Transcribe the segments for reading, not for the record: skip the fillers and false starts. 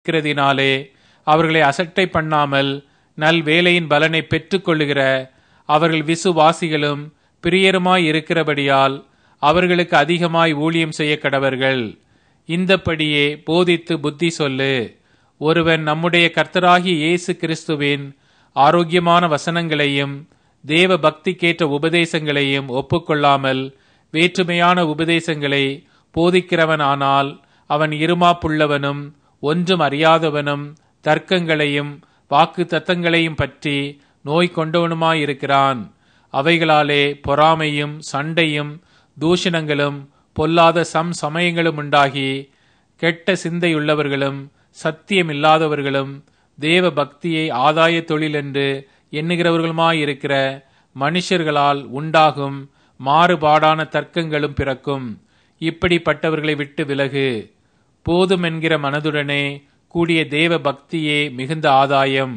இருக்கிறதினாலே அவர்களை அசட்டை பண்ணாமல் நல் வேலையின் பலனை பெற்றுக்கொள்ளுகிற அவர்கள் விசுவாசிகளும் பிரியருமாய் இருக்கிறபடியால் அவர்களுக்கு அதிகமாய் ஊழியம் செய்ய கடவர்கள். இந்தப்படியே போதித்து புத்தி சொல்லு. ஒருவன் நம்முடைய கர்த்தராகிய இயேசு கிறிஸ்துவின் ஆரோக்கியமான வசனங்களையும் தேவ பக்திக்கேற்ற உபதேசங்களையும் ஒப்புக்கொள்ளாமல் வேற்றுமையான உபதேசங்களை போதிக்கிறவன் ஆனால் அவன் இருமாப்புள்ளவனும் ஒன்றும் அறியாதவனும் தர்க்கங்களையும் வாக்கு தத்தங்களையும் பற்றி நோய் கொண்டவனுமாயிருக்கிறான். அவைகளாலே பொறாமையும் சண்டையும் தூஷணங்களும் பொல்லாத சமயங்களும் உண்டாகி கெட்ட சிந்தையுள்ளவர்களும் சத்தியமில்லாதவர்களும் தேவ பக்தியை ஆதாய தொழில் என்று எண்ணுகிறவர்களுமாயிருக்கிற மனுஷர்களால் உண்டாகும் மாறுபாடான தர்க்கங்களும் பிறக்கும். இப்படிப்பட்டவர்களை விட்டு விலகு. போதும் என்கிற மனதுடனே கூடிய தேவ பக்தியே மிகுந்த ஆதாயம்.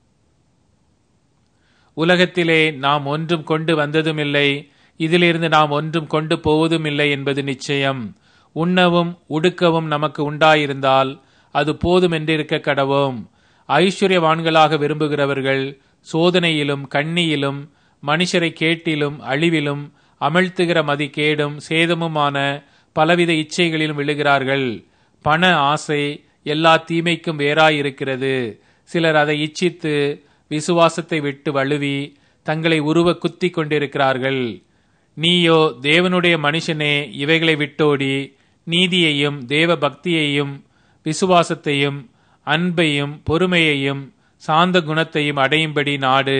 உலகத்திலே நாம் ஒன்றும் கொண்டு வந்ததுமில்லை, இதிலிருந்து நாம் ஒன்றும் கொண்டு போவதும் இல்லை என்பது நிச்சயம். உண்ணவும் உடுக்கவும் நமக்கு உண்டாயிருந்தால் அது போதும் என்றிருக்க கடவோம். ஐஸ்வர்யவான்களாக விரும்புகிறவர்கள் சோதனையிலும் கண்ணியிலும் மனுஷரை கேட்டிலும் அழிவிலும் அமிழ்த்துகிற மதிகேடும் சேதமுமான பலவித இச்சைகளிலும் விழுகிறார்கள். பண ஆசை எல்லா தீமைக்கும் வேறாயிருக்கிறது. சிலர் அதை இச்சித்து விசுவாசத்தை விட்டு வழுவி தங்களை உருவ குத்தி கொண்டிருக்கிறார்கள். நீயோ தேவனுடைய மனுஷனே, இவைகளை விட்டோடி நீதியையும் தேவ பக்தியையும் விசுவாசத்தையும் அன்பையும் பொறுமையையும் சாந்த குணத்தையும் அடையும்படி நாடு.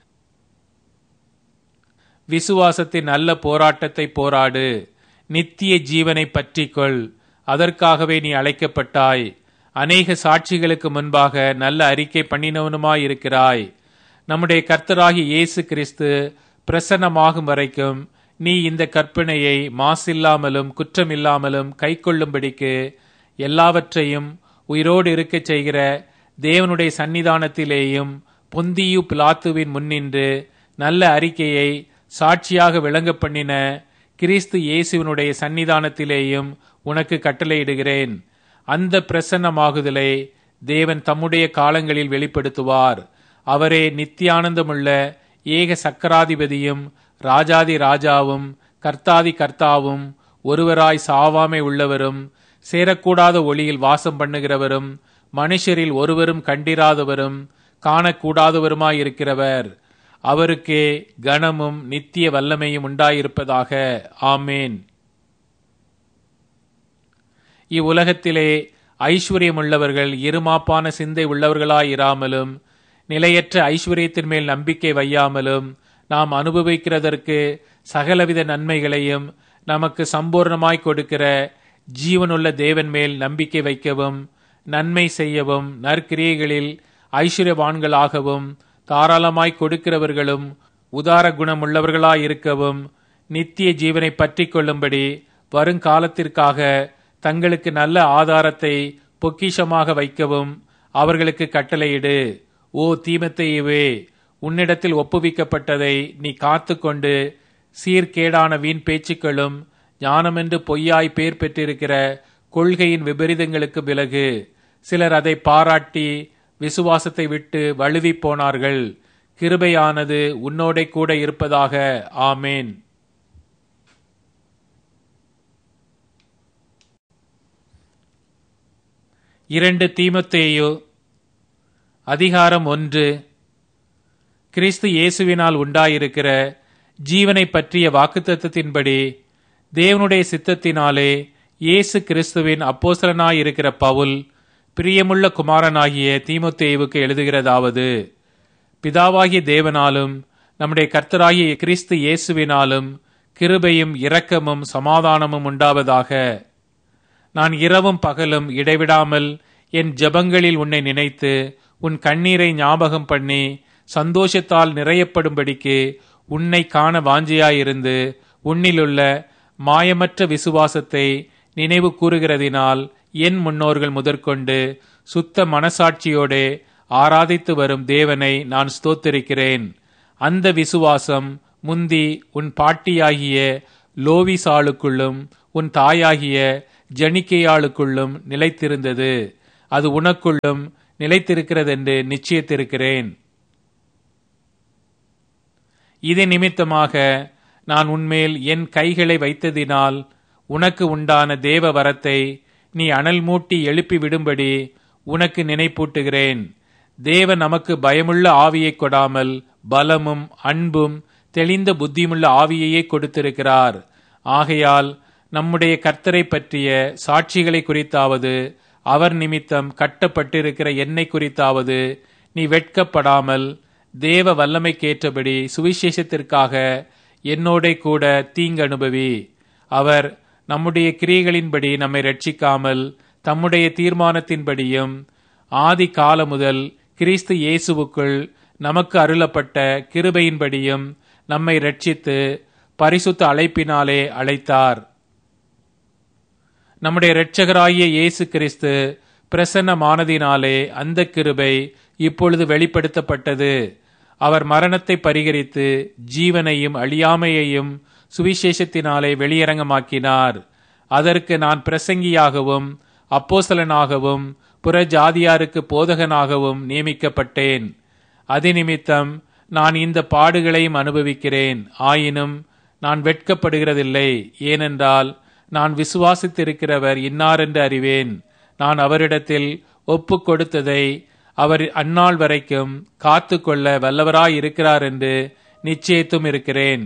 விசுவாசத்தின் நல்ல போராட்டத்தை போராடு. நித்திய ஜீவனை பற்றிக்கொள். அதற்காகவே நீ அழைக்கப்பட்டாய். அநேக சாட்சிகளுக்கு முன்பாக நல்ல அறிக்கை பண்ணினவனுமாயிருக்கிறாய். நம்முடைய கர்த்தராகிய இயேசு கிறிஸ்து பிரசன்னமாகும் வரைக்கும் நீ இந்த கற்பனையை மாசில்லாமலும் குற்றமில்லாமலும் கைக்கொள்ளும்படிக்கு எல்லாவற்றையும் உயிரோடு இருக்கச் செய்கிற தேவனுடைய சன்னிதானத்திலேயும் பொந்தியு பிலாத்துவின் முன்னின்று நல்ல அறிக்கையை சாட்சியாக விளங்க பண்ணின கிறிஸ்து இயேசுவினுடைய சன்னிதானத்திலேயும் உனக்கு கட்டளையிடுகிறேன். அந்த பிரசன்னமாகுதலை தேவன் தம்முடைய காலங்களில் வெளிப்படுத்துவார். அவரே நித்தியானந்தமுள்ள ஏக சக்கராதிபதியும் ராஜாதி ராஜாவும் கர்த்தாதி கர்த்தாவும் ஒருவராய் சாவாமை உள்ளவரும் சேரக்கூடாத ஒளியில் வாசம் பண்ணுகிறவரும் மனுஷரில் ஒருவரும் கண்டிராதவரும் காணக்கூடாதவருமாயிருக்கிறவர். அவருக்கே கனமும் நித்திய வல்லமையும் உண்டாயிருப்பதாக. ஆமேன். இவ்வுலகத்திலே ஐஸ்வர்யமுள்ளவர்கள் இருமாப்பான சிந்தை உள்ளவர்களாயிராமலும் நிலையற்ற ஐஸ்வர்யத்தின் மேல் நம்பிக்கை வையாமலும் நாம் அனுபவிக்கிறதற்கு சகலவித நன்மைகளையும் நமக்கு சம்பூர்ணமாய் கொடுக்கிற ஜீவனுள்ள தேவன் மேல் நம்பிக்கை வைக்கவும் நன்மை செய்யவும் நற்கிரியைகளில் ஐஸ்வர்யவான்களாகவும் தாராளமாய் கொடுக்கிறவர்களும் உதார குணமுள்ளவர்களாயிருக்கவும் நித்திய ஜீவனை பற்றி கொள்ளும்படி வருங்காலத்திற்காக தங்களுக்கு நல்ல ஆதாரத்தை பொக்கிஷமாக வைக்கவும் அவர்களுக்கு கட்டளையிடு. ஓ தீமோத்தேயுவே, உன்னிடத்தில் ஒப்புவிக்கப்பட்டதை நீ காத்து கொண்டு சீர்கேடான வீண் பேச்சுக்களும் ஞானமென்று பொய்யாய் பேர் பெற்றிருக்கிற கொள்கையின் விபரீதங்களுக்கு விலகு. சிலர் அதை பாராட்டி விசுவாசத்தை விட்டு வழுவி போனார்கள். கிருபையானது உன்னோடே கூட இருப்பதாக. ஆமேன். இரண்டு தீமோத்தேயு அதிகாரம் 1. கிறிஸ்து இயேசுவினால் உண்டாயிருக்கிற ஜீவனை பற்றிய வாக்குத்தத்தத்தின்படி தேவனுடைய சித்தத்தினாலே இயேசு கிறிஸ்துவின் அப்போஸ்தலனாயிருக்கிற பவுல் பிரியமுள்ள குமாரனாகிய தீமோத்தேயுவுக்கு எழுதுகிறதாவது: பிதாவாகிய தேவனாலும் நம்முடைய கர்த்தராகிய கிறிஸ்து இயேசுவினாலும் கிருபையும் இரக்கமும் சமாதானமும் உண்டாவதாக. நான் இரவும் பகலும் இடைவிடாமல் என் ஜெபங்களில் உன்னை நினைத்து உன் கண்ணீரை ஞாபகம் பண்ணி சந்தோஷத்தால் நிறையப்படும்படிக்கு உன்னை காண வாஞ்சியாயிருந்து உன்னிலுள்ள மாயமற்ற விசுவாசத்தை நினைவு கூறுகிறதினால் என் முன்னோர்கள் முதற்கொண்டு சுத்த மனசாட்சியோடே ஆராதித்து வரும் தேவனை நான் ஸ்தோத்திரிக்கிறேன். அந்த விசுவாசம் முந்தி உன் பாட்டியாகிய லோவிசாளுக்குள்ளும் உன் தாயாகிய ஜனிக்கேயாளுக்குள்ளும் நிலைத்திருந்தது. அது உனக்குள்ளும் நிலைத்திருக்கிறதென்று நிச்சயித்திருக்கிறேன். இது நிமித்தமாக நான் உன்மேல் என் கைகளை வைத்ததினால் உனக்கு உண்டான தேவ வரத்தை நீ அனல் மூட்டி எழுப்பி விடும்படி உனக்கு நினைப்பூட்டுகிறேன். தேவன் நமக்கு பயமுள்ள ஆவியை கொடாமல் பலமும் அன்பும் தெளிந்த புத்தியுமுள்ள ஆவியையே கொடுத்திருக்கிறார். ஆகையால் நம்முடைய கர்த்தரை பற்றிய சாட்சிகளை குறித்தாவது அவர் நிமித்தம் கட்டப்பட்டிருக்கிற என்னை குறித்தாவது நீ வெட்கப்படாமல் தேவ வல்லமைக்கேற்றபடி சுவிசேஷத்திற்காக என்னோட கூட தீங்கு அனுபவி. அவர் நம்முடைய கிரியைகளின்படி நம்மை ரட்சிக்காமல் தம்முடைய தீர்மானத்தின்படியும் ஆதி காலம் முதல் கிறிஸ்து இயேசுவுக்குள் நமக்கு அருளப்பட்ட கிருபையின்படியும் நம்மை ரட்சித்து பரிசுத்த அழைப்பினாலே அழைத்தார். நம்முடைய இரட்சகராகிய இயேசு கிறிஸ்து பிரசன்னமானதினாலே அந்த கிருபை இப்பொழுது வெளிப்படுத்தப்பட்டது. அவர் மரணத்தை பரிகரித்து ஜீவனையும் அழியாமையையும் சுவிசேஷத்தினாலே வெளியரங்கமாக்கினார். அதற்கு நான் பிரசங்கியாகவும் அப்போஸ்தலனாகவும் புற ஜாதியாருக்கு போதகனாகவும் நியமிக்கப்பட்டேன். அதிநிமித்தம் நான் இந்த பாடுகளையும் அனுபவிக்கிறேன். ஆயினும் நான் வெட்கப்படுகிறதில்லை. ஏனென்றால் நான் விசுவாசித்திருக்கிறவர் இன்னாரென்று அறிவேன். நான் அவரிடத்தில் ஒப்பு கொடுத்ததை அவர் அந்நாள் வரைக்கும் காத்து கொள்ள வல்லவராயிருக்கிறார் என்று நிச்சயித்தும் இருக்கிறேன்.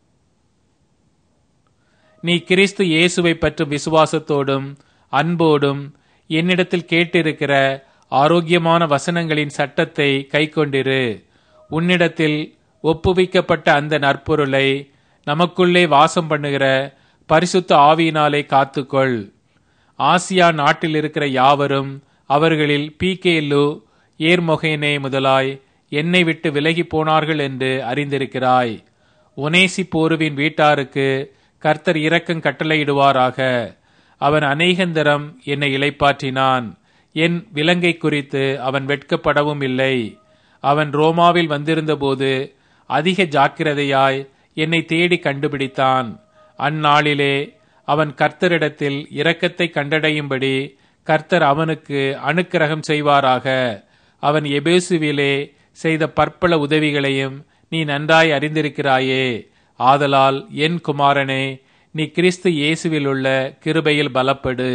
நீ கிறிஸ்து இயேசுவை பற்றும் விசுவாசத்தோடும் அன்போடும் என்னிடத்தில் கேட்டிருக்கிற ஆரோக்கியமான வசனங்களின் சட்டத்தை கைக்கொண்டிரு. உன்னிடத்தில் ஒப்புவிக்கப்பட்ட அந்த நற்பொருளை நமக்குள்ளே வாசம் பண்ணுகிற பரிசுத்த ஆவியினாலே காத்துக்கொள். ஆசியா நாட்டில் இருக்கிற யாவரும் அவர்களில் பீகேலு ஏர்மொகேனே முதலாய் என்னை விட்டு விலகி போனார்கள் என்று அறிந்திருக்கிறாய். ஒனேசிப்போருவின் வீட்டாருக்கு கர்த்தர் இரக்கம் கட்டளையிடுவாராக. அவன் அநேகந்தரம் என்னை இளைப்பாற்றினான். என் விலங்கை குறித்து அவன் வெட்கப்படவும் இல்லை. அவன் ரோமாவில் வந்திருந்தபோது அதிக ஜாக்கிரதையாய் என்னை தேடி கண்டுபிடித்தான். அந்நாளிலே அவன் கர்த்தரிடத்தில் இரக்கத்தை கண்டடையும்படி கர்த்தர் அவனுக்கு அனுக்கிரகம் செய்வாராக. அவன் எபேசுவிலே செய்த பற்பல உதவிகளையும் நீ நன்றாய் அறிந்திருக்கிறாயே. ஆதலால் என் குமாரனே, நீ கிறிஸ்து இயேசுவில் உள்ள கிருபையில் பலப்படு.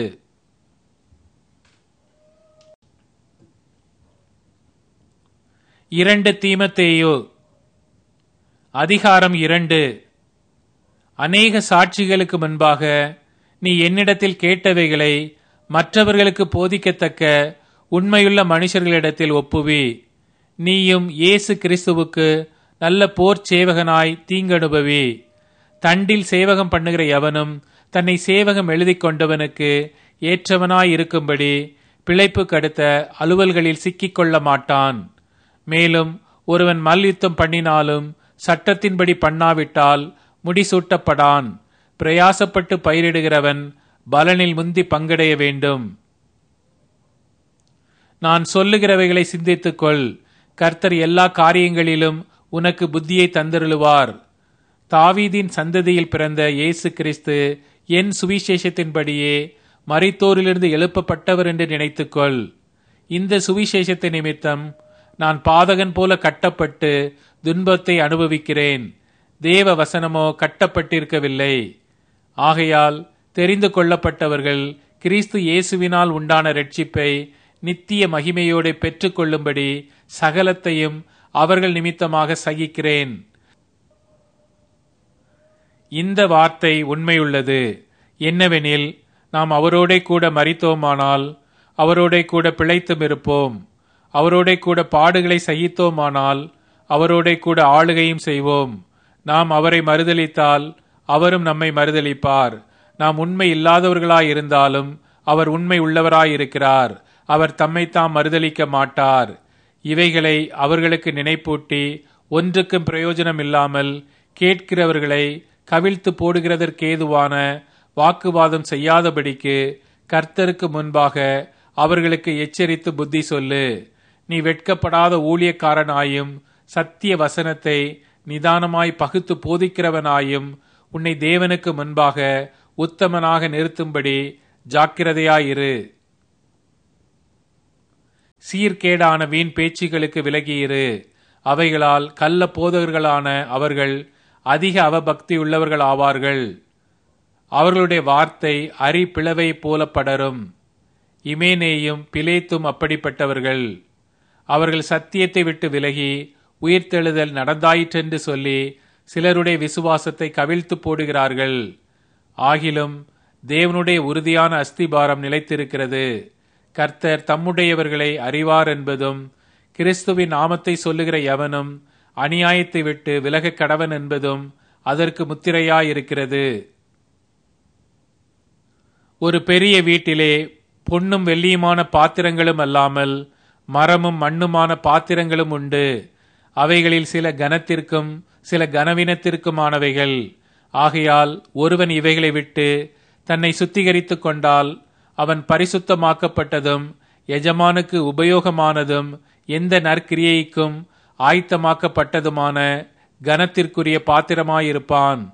இரண்டு தீமோத்தேயு அதிகாரம் 2. அநேக சாட்சிகளுக்கு முன்பாக நீ என்னிடத்தில் கேட்டவைகளை மற்றவர்களுக்கு போதிக்கத்தக்க உண்மையுள்ள மனுஷர்களிடத்தில் ஒப்புவி. நீயும் இயேசு கிறிஸ்துவுக்கு நல்ல போர் சேவகனாய் தீங்கனுபவி. தண்டில் சேவகம் பண்ணுகிற எவனும் தன்னை சேவகம் எழுதி கொண்டவனுக்கு ஏற்றவனாய் இருக்கும்படி பிழைப்பு கடுத்த அலுவல்களில் சிக்கிக்கொள்ள மாட்டான். மேலும் ஒருவன் மல்யுத்தம் பண்ணினாலும் சட்டத்தின்படி பண்ணாவிட்டால் முடிசூட்டப்படான். பிரயாசப்பட்டு பயிரிடுகிறவன் பலனில் முந்தி பங்கடைய வேண்டும். நான் சொல்லுகிறவைகளை சிந்தித்துக்கொள். கர்த்தர் எல்லா காரியங்களிலும் உனக்கு புத்தியை தந்தருளுவார். தாவீதின் சந்ததியில் பிறந்த இயேசு கிறிஸ்து என் சுவிசேஷத்தின்படியே மரித்தோரிலிருந்து எழுப்பப்பட்டவர் என்று நினைத்துக்கொள். இந்த சுவிசேஷத்தை நிமித்தம் நான் பாதகன் போல கட்டப்பட்டு துன்பத்தை அனுபவிக்கிறேன். தேவ வசனமோ கட்டப்பட்டிருக்கவில்லை. ஆகையால் தெரிந்து கொள்ளப்பட்டவர்கள் கிறிஸ்து இயேசுவினால் உண்டான இரட்சிப்பை நித்திய மகிமையோடு பெற்றுக் கொள்ளும்படி சகலத்தையும் அவர்கள் நிமித்தமாக சகிக்கிறேன். இந்த வார்த்தை உண்மையுள்ளது. என்னவெனில், நாம் அவரோடே கூட மரித்தோமானால் அவரோடே கூட பிழைத்தும் இருப்போம். அவரோடே கூட பாடுகளை சகித்தோமானால் அவரோடே கூட ஆளுகையும் செய்வோம். நாம் அவரை மறுதலித்தால் அவரும் நம்மை மறுதலிப்பார். நாம் உண்மை இல்லாதவர்களாயிருந்தாலும் அவர் உண்மை உள்ளவராயிருக்கிறார். அவர் தம்மைத்தாம் மறுதலிக்க மாட்டார். இவைகளை அவர்களுக்கு நினைப்பூட்டி ஒன்றுக்கும் பிரயோஜனம் இல்லாமல் கேட்கிறவர்களை கவிழ்த்து போடுகிறதற்கேதுவான வாக்குவாதம் செய்யாதபடிக்கு கர்த்தருக்கு முன்பாக அவர்களுக்கு எச்சரித்து புத்தி சொல்லு. நீ வெட்கப்படாத ஊழியக்காரனாயும் சத்திய வசனத்தை நிதானமாய் பகுத்து போதிக்கிறவனாயும் உன்னை தேவனுக்கு முன்பாக உத்தமனாக நிறுத்தும்படி ஜாக்கிரதையாயிரு. சீர்கேடான வீண் பேச்சுகளுக்கு விலகியிரு. அவைகளால் கள்ள போதகர்களான அவர்கள் அதிக அவபக்தி உள்ளவர்கள் ஆவார்கள். அவர்களுடைய வார்த்தை அரி பிளவை போல படரும். இமேனேயும் பிலேத்தும் அப்படிப்பட்டவர்கள். அவர்கள் சத்தியத்தை விட்டு விலகி உயிர்த்தெழுதல் நடந்தாயிற்றென்று சொல்லி சிலருடைய விசுவாசத்தை கவிழ்த்து போடுகிறார்கள். ஆகிலும் தேவனுடைய உறுதியான அஸ்திபாரம் நிலைத்திருக்கிறது. கர்த்தர் தம்முடையவர்களை அறிவார் என்பதும், கிறிஸ்துவின் நாமத்தை சொல்லுகிற எவனும் அநியாயத்தை விட்டு விலக கடவன் என்பதும் அதற்கு முத்திரையாயிருக்கிறது. ஒரு பெரிய வீட்டிலே பொன்னும் வெள்ளியுமான பாத்திரங்களும் அல்லாமல் மரமும் மண்ணுமான பாத்திரங்களும் உண்டு. அவைகளில் சில கனத்திற்கும் சில கனவீனத்திற்குமானவைகள். ஆகையால் ஒருவன் இவைகளை விட்டு தன்னை சுத்திகரித்துக் கொண்டால் அவன் பரிசுத்தமாக்கப்பட்டதும் எஜமானுக்கு உபயோகமானதும் எந்த நற்கிரியைக்கும் ஆயத்தமாக்கப்பட்டதுமான கனத்திற்குரிய பாத்திரமாயிருப்பான்.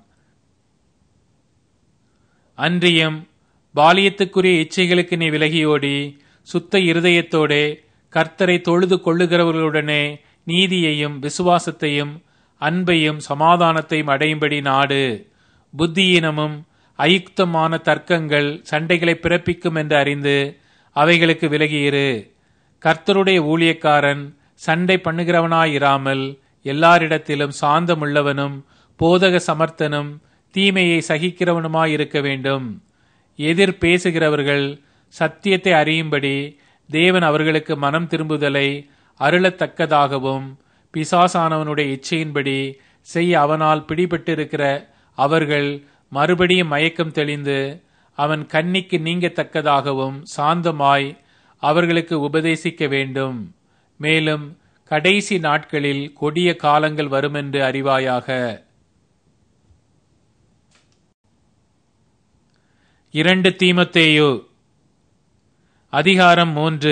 அன்றியும் பாலியத்துக்குரிய இச்சைகளுக்கு நீ விலகியோடி சுத்த இருதயத்தோடே கர்த்தரை தொழுது கொள்ளுகிறவர்களுடனே நீதியையும் விசுவாசத்தையும் அன்பையும் சமாதானத்தையும் அடையும்படி நாடு. புத்தியீனமும் அயுக்தமான தர்க்கங்கள் சண்டைகளை பிறப்பிக்கும் என்று அறிந்து அவைகளுக்கு விலகியிரு. கர்த்தருடைய ஊழியக்காரன் சண்டை பண்ணுகிறவனாயிராமல் எல்லாரிடத்திலும் சாந்தமுள்ளவனும் போதக சமர்த்தனும் தீமையை சகிக்கிறவனுமாயிருக்க வேண்டும். எதிர் பேசுகிறவர்கள் சத்தியத்தை அறியும்படி தேவன் அவர்களுக்கு மனம் திரும்புதலை அருளத்தக்கதாகவும் பிசாசானவனுடைய இச்சையின்படி செய்ய அவனால் பிடிபட்டிருக்கிற அவர்கள் மறுபடியும் மயக்கம் தெளிந்து அவன் கண்ணிக்கு நீங்கத்தக்கதாகவும் சாந்தமாய் அவர்களுக்கு உபதேசிக்க வேண்டும். மேலும் கடைசி நாட்களில் கொடிய காலங்கள் வருமென்று அறிவாயாக. 2 தீமோத்தேயு அதிகாரம் 3.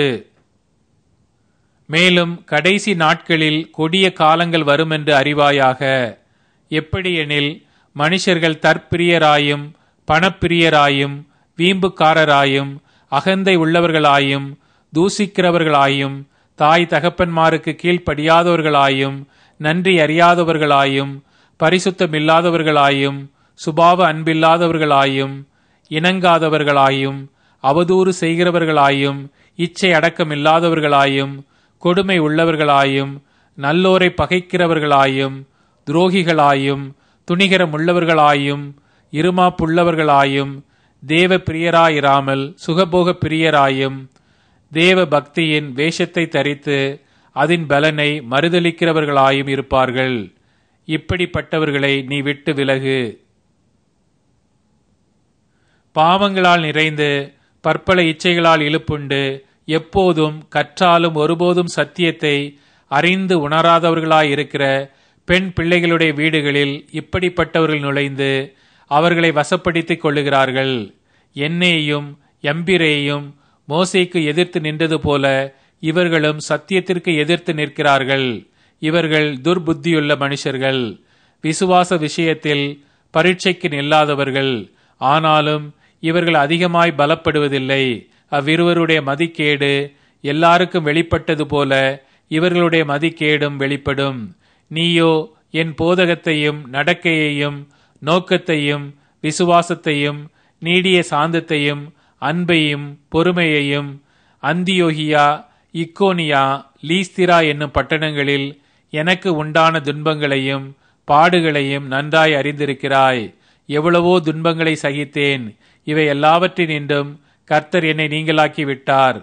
மேலும் கடைசி நாட்களில் கொடிய காலங்கள் வருமென்று அறிவாயாக. எப்படியெனில் மனுஷர்கள் தற்பிரியராயும் பணப்பிரியராயும் வீம்புக்காரராயும் அகந்தை உள்ளவர்களாயும் தூசிக்கிறவர்களாயும் தாய் தகப்பன்மாருக்கு கீழ்ப்படியாதவர்களாயும் நன்றி அறியாதவர்களாயும் பரிசுத்தமில்லாதவர்களாயும் சுபாவ அன்பில்லாதவர்களாயும் இணங்காதவர்களாயும் அவதூறு செய்கிறவர்களாயும் இச்சை அடக்கமில்லாதவர்களாயும் கொடுமை உள்ளவர்களாயும் நல்லோரை பகைக்கிறவர்களாயும் துரோகிகளாயும் துணிகரம் உள்ளவர்களாயும் இருமாப்புள்ளவர்களாயும் தேவ பிரியராயிராமல் சுகபோக பிரியராயும் தேவ பக்தியின் வேஷத்தை தரித்து அதன் பலனை மறுதலிக்கிறவர்களாயும் இருப்பார்கள். இப்படிப்பட்டவர்களை நீ விட்டு விலகு. பாவங்களால் நிறைந்து பற்பல இச்சைகளால் இழுப்புண்டு எப்போதும் கற்றாலும் ஒருபோதும் சத்தியத்தை அறிந்து உணராதவர்களாயிருக்கிற பெண் பிள்ளைகளுடைய வீடுகளில் இப்படிப்பட்டவர்கள் நுழைந்து அவர்களை வசப்படுத்திக் கொள்ளுகிறார்கள். என்னேயும் எம்பிரேயும் மோசேக்கு எதிர்த்து நின்றது போல இவர்களும் சத்தியத்திற்கு எதிர்த்து நிற்கிறார்கள். இவர்கள் துர்புத்தியுள்ள மனுஷர்கள், விசுவாச விஷயத்தில் பரீட்சைக்கு நில்லாதவர்கள். ஆனாலும் இவர்கள் அதிகமாய் பலப்படுவதில்லை. அவ்விருவருடைய மதிக்கேடு எல்லாருக்கும் வெளிப்பட்டது போல இவர்களுடைய மதிக்கேடும் வெளிப்படும். நீயோ என் போதகத்தையும் நடக்கையையும் நோக்கத்தையும் விசுவாசத்தையும் நீடிய சாந்தத்தையும் அன்பையும் பொறுமையையும் அந்தியோகியா இக்கோனியா லீஸ்திரா என்னும் பட்டணங்களில் எனக்கு உண்டான துன்பங்களையும் பாடுகளையும் நன்றாய் அறிந்திருக்கிறாய். எவ்வளவோ துன்பங்களை சகித்தேன். இவை எல்லாவற்றினின்றும் கர்த்தர் என்னை நீங்களாக்கி விட்டார்.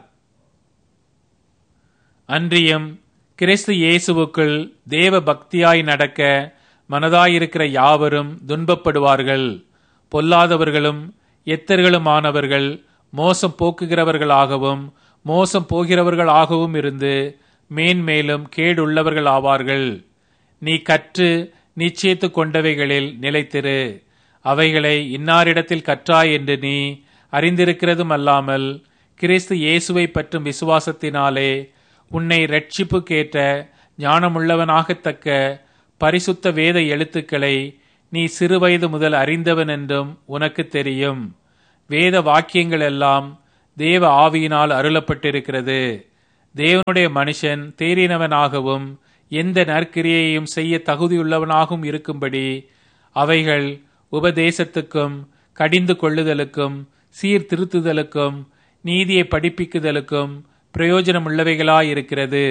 அன்றியும் கிறிஸ்து இயேசுவுக்குள் தேவ பக்தியாய் நடக்க மனதாயிருக்கிற யாவரும் துன்பப்படுவார்கள். பொல்லாதவர்களும் எத்தர்களுமானவர்கள் மோசம் போக்குகிறவர்களாகவும் மோசம் போகிறவர்களாகவும் இருந்து மேன்மேலும் கேடுள்ளவர்கள் ஆவார்கள். நீ கற்று நிச்சயித்து கொண்டவைகளில் நிலைத்திரு. அவைகளை இன்னாரிடத்தில் கற்றாய் என்று நீ அறிந்திருக்கிறதும் அல்லாமல் கிறிஸ்து இயேசுவை பற்றும் விசுவாசத்தினாலே உன்னை இரட்சிப்புக்கேற்ற ஞானமுள்ளவனாகத்தக்க பரிசுத்த வேத எழுத்துக்களை நீ சிறுவயது முதல் அறிந்தவன் என்றும் உனக்கு தெரியும். வேத வாக்கியங்கள் எல்லாம் தேவ ஆவியினால் அருளப்பட்டிருக்கிறது. தேவனுடைய மனுஷன் தேறினவனாகவும் எந்த நற்கிரியையும் செய்ய தகுதியுள்ளவனாகவும் இருக்கும்படி அவைகள் உபதேசத்துக்கும் கடிந்து கொள்ளுதலுக்கும் சீர்திருத்துதலுக்கும் நீதியை படிப்பிக்குதலுக்கும் பிரயோஜனமுள்ளவைகளாயிருக்கிறது.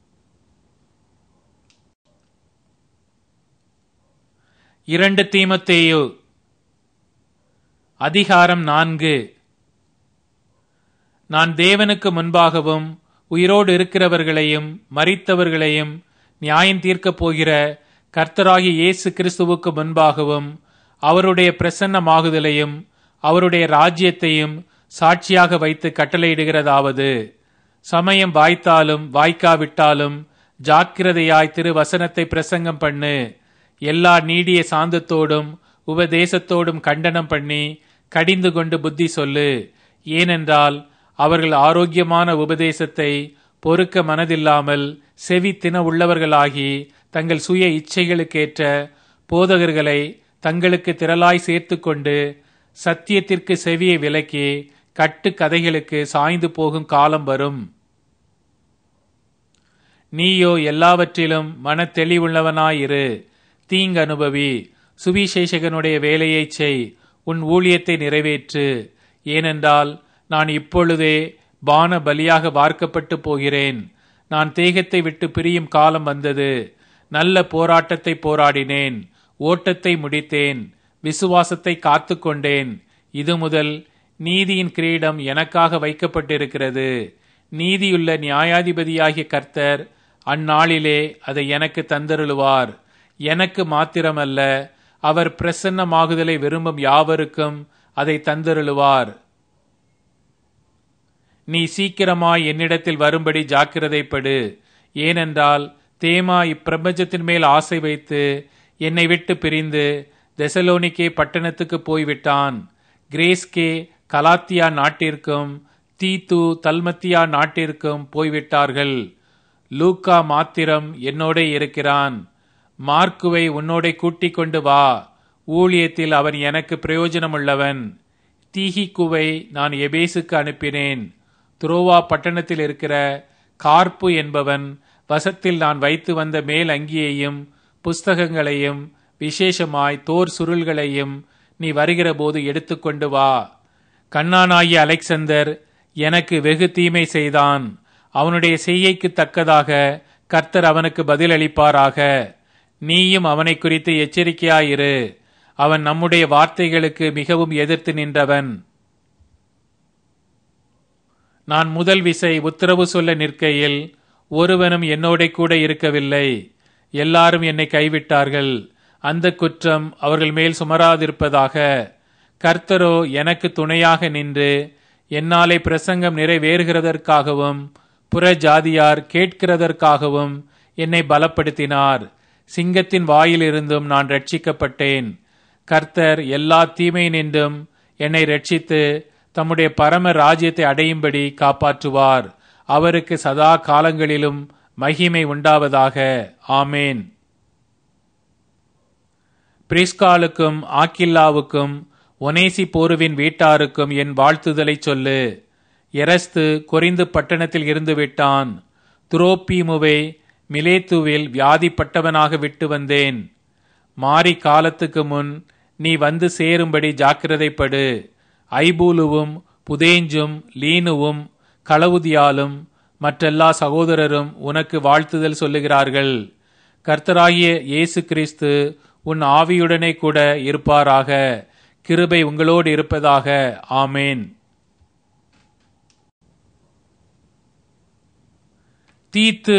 இரண்டு தீமோத்தேயு அதிகாரம் 4. நான் தேவனுக்கு முன்பாகவும் உயிரோடு இருக்கிறவர்களையும் மரித்தவர்களையும் நியாயம் தீர்க்கப் போகிற கர்த்தராகிய இயேசு கிறிஸ்துவுக்கு முன்பாகவும் அவருடைய பிரசன்னமாகுதலையும் அவருடைய ராஜ்யத்தையும் சாட்சியாக வைத்து கட்டளையிடுகிறதாவது, சமயம் வாய்த்தாலும் வாய்க்காவிட்டாலும் ஜாக்கிரதையாய் திரு வசனத்தை பிரசங்கம் பண்ணு. எல்லா நீடிய சாந்தத்தோடும் உபதேசத்தோடும் கண்டனம் பண்ணி கடிந்து கொண்டு புத்தி சொல்லு. ஏனென்றால் அவர்கள் ஆரோக்கியமான உபதேசத்தை பொறுக்க மனதில்லாமல் செவி தின உள்ளவர்களாகி தங்கள் சுய இச்சைகளுக்கேற்ற போதகர்களை தங்களுக்கு திரளாய் சேர்த்து கொண்டு சத்தியத்திற்கு செவியை விலக்கி கட்டு கதைகளுக்கு சாய்ந்து போகும் காலம் வரும். நீயோ எல்லாவற்றிலும் மன தெளிவுள்ளவனாயிரு. தீங்கு அனுபவி, சுவிசேஷகனுடைய வேலையை செய், உன் ஊழியத்தை நிறைவேற்று. ஏனென்றால் நான் இப்பொழுதே பான பலியாக வார்க்கப்பட்டு போகிறேன். நான் தேகத்தை விட்டு பிரியும் காலம் வந்தது. நல்ல போராட்டத்தை போராடினேன், ஓட்டத்தை முடித்தேன், விசுவாசத்தை காத்து கொண்டேன். இது முதல் நீதியின் கிரீடம் எனக்காக வைக்கப்பட்டிருக்கிறது. நீதியுள்ள நியாயாதிபதியாகிய கர்த்தர் அந்நாளிலே அதை எனக்கு தந்தருளுவார். எனக்கு மாத்திரமல்ல, அவர் பிரசன்னமாகுதலை விரும்பும் யாவருக்கும் அதை தந்தருளுவார். நீ சீக்கிரமாய் என்னிடத்தில் வரும்படி ஜாக்கிரதைப்படு. ஏனென்றால் தேமா இப்பிரபஞ்சத்தின் மேல் ஆசை வைத்து என்னை விட்டு பிரிந்து தெசலோனிக்கே பட்டணத்துக்கு போய்விட்டான். கிரேஸ்கே கலாத்தியா நாட்டிற்கும் தீத்து தல்மத்தியா நாட்டிற்கும் போய்விட்டார்கள். லூக்கா மாத்திரம் என்னோட இருக்கிறான். மார்க்குவை உன்னோட கூட்டிக் கொண்டு வா. ஊழியத்தில் அவன் எனக்கு பிரயோஜனமுள்ளவன். தீகிக்குவை நான் எபேசுக்கு அனுப்பினேன். துரோவா பட்டணத்தில் இருக்கிற கார்ப்பு என்பவன் வசத்தில் நான் வைத்து வந்த மேல் அங்கியையும் புஸ்தகங்களையும் விசேஷமாய் தோர் சுருள்களையும் நீ வருகிற போது எடுத்துக்கொண்டு வா. கண்ணானாகிய அலெக்சந்தர் எனக்கு வெகு தீமை செய்தான். அவனுடைய செய்கைக்கு தக்கதாக கர்த்தர் அவனுக்கு பதிலளிப்பாராக. நீயும் அவனை குறித்து எச்சரிக்கையாயிரு. அவன் நம்முடைய வார்த்தைகளுக்கு மிகவும் எதிர்த்து நின்றவன். நான் முதல் விசை உத்தரவு சொல்ல நிற்கையில் ஒருவனும் என்னோட கூட இருக்கவில்லை. எல்லாரும் என்னை கைவிட்டார்கள். அந்த குற்றம் அவர்கள் மேல் சுமராதிருப்பதாக. கர்த்தரோ எனக்கு துணையாக நின்று என்னாலே பிரசங்கம் நிறைவேறுகிறதற்காகவும் புற ஜாதியார் கேட்கிறதற்காகவும் என்னை பலப்படுத்தினார். சிங்கத்தின் வாயிலிருந்தும் நான் ரட்சிக்கப்பட்டேன். கர்த்தர் எல்லா தீமையினின்றும் என்னை ரட்சித்து தம்முடைய பரம ராஜ்யத்தை அடையும்படி காப்பாற்றுவார். அவருக்கு சதா காலங்களிலும் மகிமை உண்டாவதாக. ஆமேன். பிரிஸ்காலுக்கும் ஆக்கில்லாவுக்கும் ஒனேசி போருவின் வீட்டாருக்கும் என் வாழ்த்துதலை சொல்லு. எரஸ்து கொரிந்து பட்டணத்தில் இருந்து விட்டான். துரோப்பீமுவை மிலேத்துவில் வியாதிப்பட்டவனாக விட்டு வந்தேன். மாறி காலத்துக்கு முன் நீ வந்து சேரும்படி ஜாக்கிரதைப்படு. ஐபூலுவும் புதேஞ்சும் லீனுவும் களவுதியாலும் மற்றெல்லா சகோதரரும் உனக்கு வாழ்த்துதல் சொல்லுகிறார்கள். கர்த்தராகிய இயேசு கிறிஸ்து உன் ஆவியுடனே கூட இருப்பாராக. கிருபை உங்களோடு இருப்பதாக. ஆமேன். தீத்து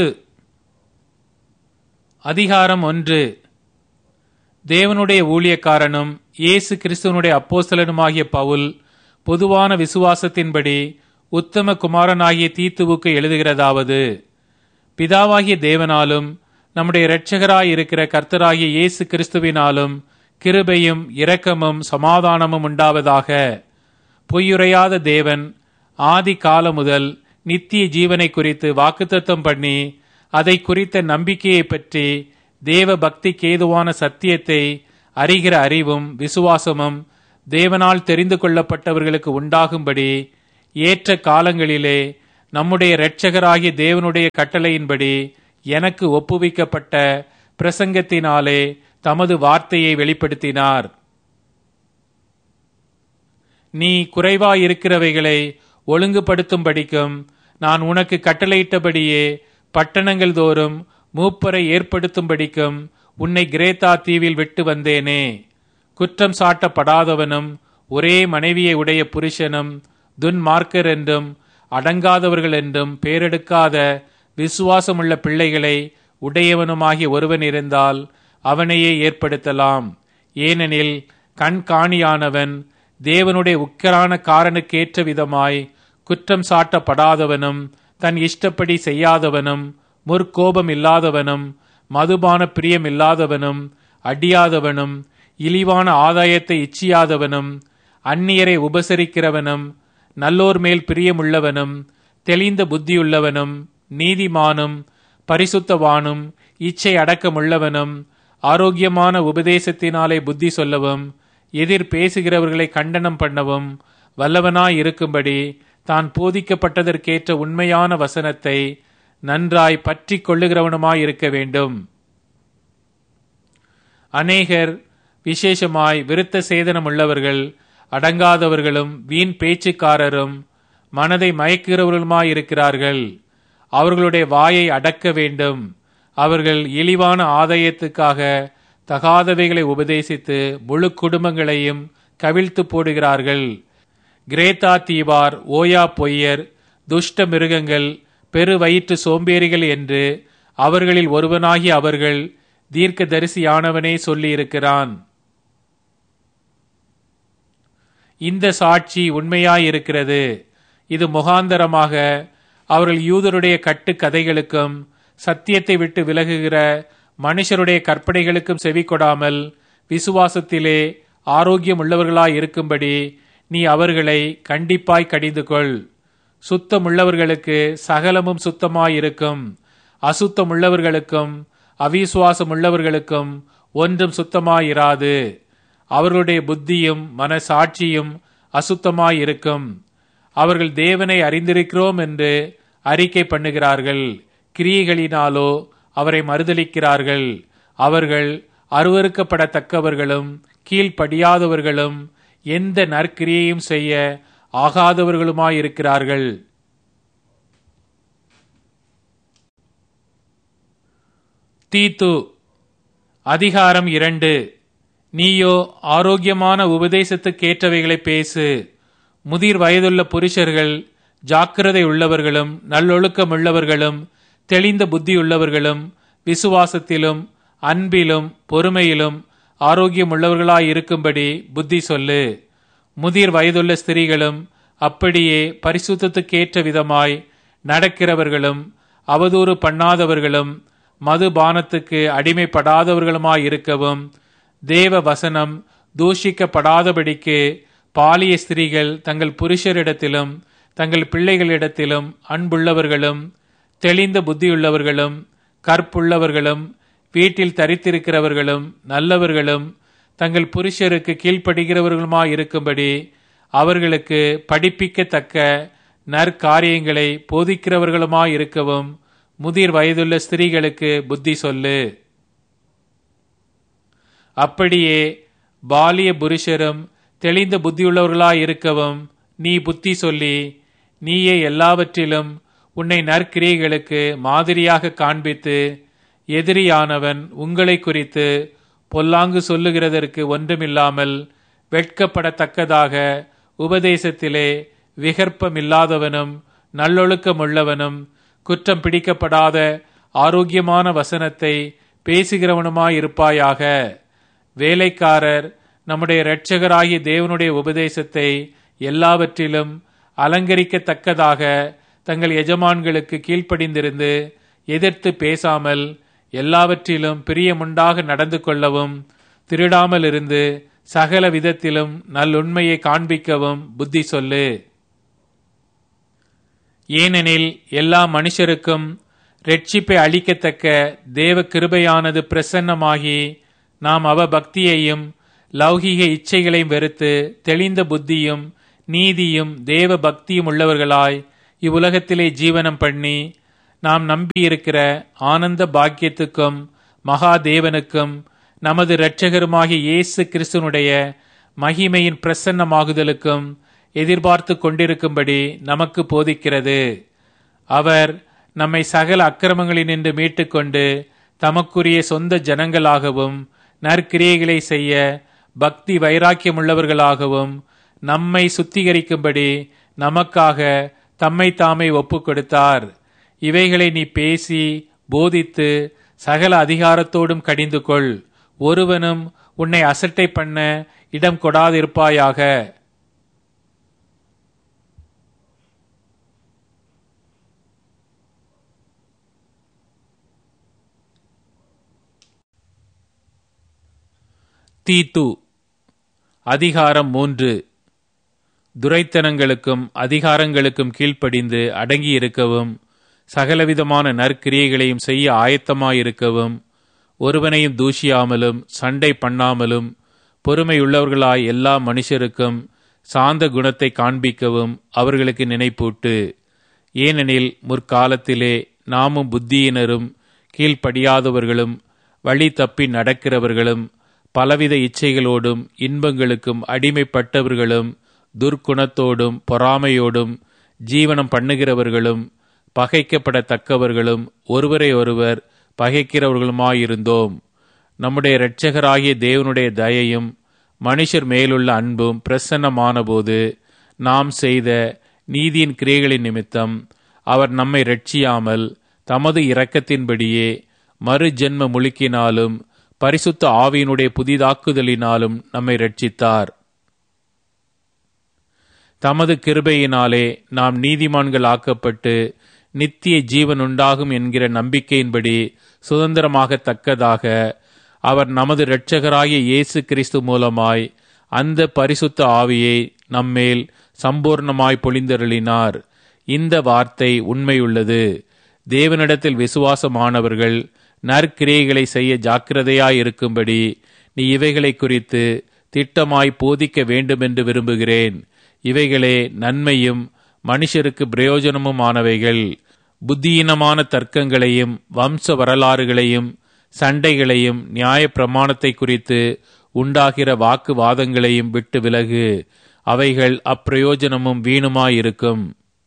அதிகாரம் 1. தேவனுடைய ஊழியக்காரனும் இயேசு கிறிஸ்துவனுடைய அப்போஸ்தலனுமாகிய பவுல் பொதுவான விசுவாசத்தின்படி உத்தம குமாரனாகிய தீத்துவுக்கு எழுதுகிறதாவது, பிதாவாகிய தேவனாலும் நம்முடைய இரட்சகராயிருக்கிற கர்த்தராகிய இயேசு கிறிஸ்துவினாலும் கிருபையும் இரக்கமும் சமாதானமும் உண்டாவதாக. பொய்யுரையாத தேவன் ஆதி காலம் முதல் நித்திய ஜீவனை குறித்து வாக்குத்தத்தம் பண்ணி அதை குறித்த நம்பிக்கையை பற்றி தேவ பக்திக்கு ஏதுவான சத்தியத்தை அறிகிற அறிவும் விசுவாசமும் தேவனால் தெரிந்து கொள்ளப்பட்டவர்களுக்கு உண்டாகும்படி ஏற்ற காலங்களிலே நம்முடைய இரட்சகராகிய தேவனுடைய கட்டளையின்படி எனக்கு ஒப்புவிக்கப்பட்ட பிரசங்கத்தினாலே தமது வார்த்தையை வெளிப்படுத்தினார். நீ குறைவாயிருக்கிறவைகளை ஒழுங்குபடுத்தும்படிக்கும் நான் உனக்கு கட்டளையிட்டபடியே பட்டணங்கள் தோறும் மூப்பரை ஏற்படுத்தும்படிக்கும் உன்னை கிரேத்தா தீவில் விட்டு வந்தேனே. குற்றம் சாட்டப்படாதவனும் ஒரே மனைவியை உடைய புருஷனும் துன்மார்க்கர் என்றும் அடங்காதவர்கள் என்றும் பேரெடுக்காத விசுவாசமுள்ள பிள்ளைகளை உடையவனுமாகிய ஒருவன் இருந்தால் அவனையே ஏற்படுத்தலாம். ஏனெனில் கண்காணியானவன் தேவனுடைய உக்கிரான காரனுக்கேற்ற விதமாய் குற்றம் சாட்டப்படாதவனும் தன் இஷ்டப்படி செய்யாதவனும் முற்கோபம் இல்லாதவனும் மதுபான பிரியம் இல்லாதவனும் அடியாதவனும் இழிவான ஆதாயத்தை இச்சியாதவனும் அந்நியரை உபசரிக்கிறவனும் நல்லோர் மேல் பிரியமுள்ளவனும் தெளிந்த புத்தியுள்ளவனும் நீதிமானும் பரிசுத்தவானும் இச்சை அடக்கமுள்ளவனும் ஆரோக்கியமான உபதேசத்தினாலே புத்தி சொல்லவும் எதிர் பேசுகிறவர்களை கண்டனம் பண்ணவும் வல்லவனாயிருக்கும்படி தான் போதிக்கப்பட்டதற்கேற்ற உண்மையான வசனத்தை நன்றாய் பற்றி கொள்ளுகிறவனுமாயிருக்க வேண்டும். அநேகர் விசேஷமாய் விருத்த சேதனம் உள்ளவர்கள் அடங்காதவர்களும் வீண் பேச்சுக்காரரும் மனதை மயக்குகிறவர்களுமாயிருக்கிறார்கள். அவர்களுடைய வாயை அடக்க வேண்டும். அவர்கள் இழிவான ஆதாயத்துக்காக தகாதவைகளை உபதேசித்து முழு குடும்பங்களையும் கவிழ்த்து போடுகிறார்கள். கிரேத்தா தீவார் ஓயா பொய்யர் துஷ்ட மிருகங்கள் பெரு வயிற்று சோம்பேறிகள் என்று அவர்களில் ஒருவனாகி அவர்கள் தீர்க்கதரிசியானவனே சொல்லியிருக்கிறான். இந்த சாட்சி உண்மையாயிருக்கிறது. இது முகாந்தரமாக அவர்கள் யூதருடைய கட்டு கதைகளுக்கும் சத்தியத்தை விட்டு விலகுகிற மனுஷருடைய கற்பனைகளுக்கும் செவி கொடாமல் விசுவாசத்திலே ஆரோக்கியம் உள்ளவர்களாயிருக்கும்படி நீ அவர்களை கண்டிப்பாய் கடிந்து கொள். சுத்தமுள்ளவர்களுக்கு சகலமும் சுத்தமாயிருக்கும், அசுத்தமுள்ளவர்களுக்கும் அவிசுவாசமுள்ளவர்களுக்கும் ஒன்றும் சுத்தமாயிராது. அவர்களுடைய புத்தியும் மனசாட்சியும் அசுத்தமாயிருக்கும். அவர்கள் தேவனை அறிந்திருக்கிறோம் என்று அறிக்கை பண்ணுகிறார்கள், கிரியைகளினாலோ அவரை மறுதலிக்கிறார்கள். அவர்கள் அருவருக்கப்படத்தக்கவர்களும் கீழ்ப்படியாதவர்களும் எந்த நற்கிரியையும் செய்ய ஆகாதவர்களுமாயிருக்கிறார்கள். தீத்து அதிகாரம் 2. நீயோ ஆரோக்கியமான உபதேசத்துக்கேற்றவைகளை பேசு. முதிர் வயதுள்ள புருஷர்கள் ஜாக்கிரதை உள்ளவர்களும் நல்லொழுக்கமுள்ளவர்களும் தெளிந்த புத்தியுள்ளவர்களும் விசுவாசத்திலும் அன்பிலும் பொறுமையிலும் ஆரோக்கியமுள்ளவர்களாயிருக்கும்படி புத்தி சொல்லு. முதிர் வயதுள்ள ஸ்திரீகளும் அப்படியே பரிசுத்தத்துக்கேற்ற விதமாய் நடக்கிறவர்களும் அவதூறு பண்ணாதவர்களும் மதுபானத்துக்கு அடிமைப்படாதவர்களுமாயிருக்கவும் தேவ வசனம் தூஷிக்கப்படாதபடிக்கு பாலிய ஸ்திரீகள் தங்கள் புருஷரிடத்திலும் தங்கள் பிள்ளைகளிடத்திலும் அன்புள்ளவர்களும் தெளிந்த புத்தியுள்ளவர்களும் கற்புள்ளவர்களும் வீட்டில் தரித்திருக்கிறவர்களும் நல்லவர்களும் தங்கள் புருஷருக்கு கீழ்ப்படுகிறவர்களுமாயிருக்கும்படி அவர்களுக்கு படிப்பிக்கத்தக்க நற்காரியங்களை போதிக்கிறவர்களுமாயிருக்கவும் முதிர் வயதுள்ள ஸ்திரீகளுக்கு புத்தி சொல்லு. அப்படியே பாலிய புருஷரும் தெளிந்த புத்தியுள்ளவர்களாயிருக்கவும் நீ புத்தி சொல்லி நீயே எல்லாவற்றிலும் உன்னை நற்கிரியைகளுக்கு மாதிரியாக காண்பித்து எதிரியானவன் உங்களை குறித்து பொல்லாங்கு சொல்லுகிறதற்கு ஒன்றுமில்லாமல் வெட்கப்படத்தக்கதாக உபதேசத்திலே விகற்பமில்லாதவனும் நல்லொழுக்கமுள்ளவனும் குற்றம் பிடிக்கப்படாத ஆரோக்கியமான வசனத்தை பேசுகிறவனுமாயிருப்பாயாக. வேலைக்காரர் நம்முடைய இரட்சகராகிய தேவனுடைய உபதேசத்தை எல்லாவற்றிலும் அலங்கரிக்கத்தக்கதாக தங்கள் எஜமான்களுக்கு கீழ்ப்படிந்திருந்து எதிர்த்து பேசாமல் எல்லாவற்றிலும் பிரியமுண்டாக நடந்து கொள்ளவும் திருடாமல் இருந்து சகல விதத்திலும் நல்லுண்மையை காண்பிக்கவும் புத்தி சொல்லு. ஏனெனில் எல்லா மனுஷருக்கும் இரட்சிப்பை அளிக்கத்தக்க தேவ கிருபையானது பிரசன்னமாகி நாம் அவ பக்தியையும் லௌகிக இச்சைகளையும் வெறுத்து தெளிந்த புத்தியும் நீதியும் தேவ பக்தியும் உள்ளவர்களாய் இவ்வுலகத்திலே ஜீவனம் பண்ணி நாம் நம்பியிருக்கிற ஆனந்த பாக்கியத்துக்கும் மகாதேவனுக்கும் நமது இரட்சகருமாகிய இயேசு கிறிஸ்துனுடைய மகிமையின் பிரசன்னமாகுதலுக்கும் எதிர்பார்த்து கொண்டிருக்கும்படி நமக்கு போதிக்கிறது. அவர் நம்மை சகல அக்கிரமங்களினின்று மீட்டுக்கொண்டு தமக்குரிய சொந்த ஜனங்களாகவும் நற்கிரியைகளை செய்ய பக்தி வைராக்கியமுள்ளவர்களாகவும் நம்மை சுத்திகரிக்கும்படி நமக்காக தம்மை தாமே ஒப்புக் கொடுத்தார். இவைகளை நீ பேசி போதித்து சகல அதிகாரத்தோடும் கடிந்து கொள். ஒருவனும் உன்னை அசட்டை பண்ண இடம் கொடாதிருப்பாயாக. தீத்து அதிகாரம் 3. துரைத்தனங்களுக்கும் அதிகாரங்களுக்கும் கீழ்ப்படிந்து அடங்கியிருக்கவும் சகலவிதமான நற்கிரியைகளையும் செய்ய ஆயத்தமாயிருக்கவும் ஒருவனையும் தூஷியாமலும் சண்டை பண்ணாமலும் பொறுமையுள்ளவர்களாய் எல்லா மனுஷருக்கும் சாந்த குணத்தை காண்பிக்கவும் அவர்களுக்கு நினைப்பூட்டு. ஏனெனில் முற்காலத்திலே நாமும் புத்தியினரும் கீழ்ப்படியாதவர்களும் வழி தப்பி நடக்கிறவர்களும் பலவித இச்சைகளோடும் இன்பங்களுக்கும் அடிமைப்பட்டவர்களும் துர்க்குணத்தோடும் பொறாமையோடும் ஜீவனம் பண்ணுகிறவர்களும் பகைக்கப்படத்தக்கவர்களும் ஒருவரை ஒருவர் பகைக்கிறவர்களுமாயிருந்தோம். நம்முடைய இரட்சகராகிய தேவனுடைய தயையும் மனுஷர் மேலுள்ள அன்பும் பிரசன்னமானபோது நாம் செய்த நீதியின் கிரியைகளின் நிமித்தம் அவர் நம்மை இரட்சியாமல் தமது இரக்கத்தின்படியே மறு ஜென்ம முழுக்கினாலும் பரிசுத்த ஆவியினுடைய புதிதாக்குதலினாலும் நம்மை இரட்சித்தார். தமது கிருபையினாலே நாம் நீதிமான்கள் ஆக்கப்பட்டு நித்திய ஜீவன் உண்டாகும் என்கிற நம்பிக்கையின்படி சுதந்திரமாகத்தக்கதாக அவர் நமது இரட்சகராகிய இயேசு கிறிஸ்து மூலமாய் அந்த பரிசுத்த ஆவியை நம்மேல் சம்பூர்ணமாய் பொழிந்தருளினார். இந்த வார்த்தை உண்மையுள்ளது. தேவனிடத்தில் விசுவாசமானவர்கள் நற்கிரியைகளை செய்ய ஜாக்கிரதையாயிருக்கும்படி நீ இவைகளை குறித்து திட்டமாய் போதிக்க வேண்டுமென்று விரும்புகிறேன். இவைகளே நன்மையும் மனுஷருக்கு பிரயோஜனமுமானவைகள். புத்தியீனமான தர்க்கங்களையும் வம்ச வரலாறுகளையும் சண்டைகளையும் நியாய பிரமாணத்தை குறித்து உண்டாகிற வாக்குவாதங்களையும் விட்டு விலகு. அவைகள் அப்பிரயோஜனமும் வீணுமாயிருக்கும்.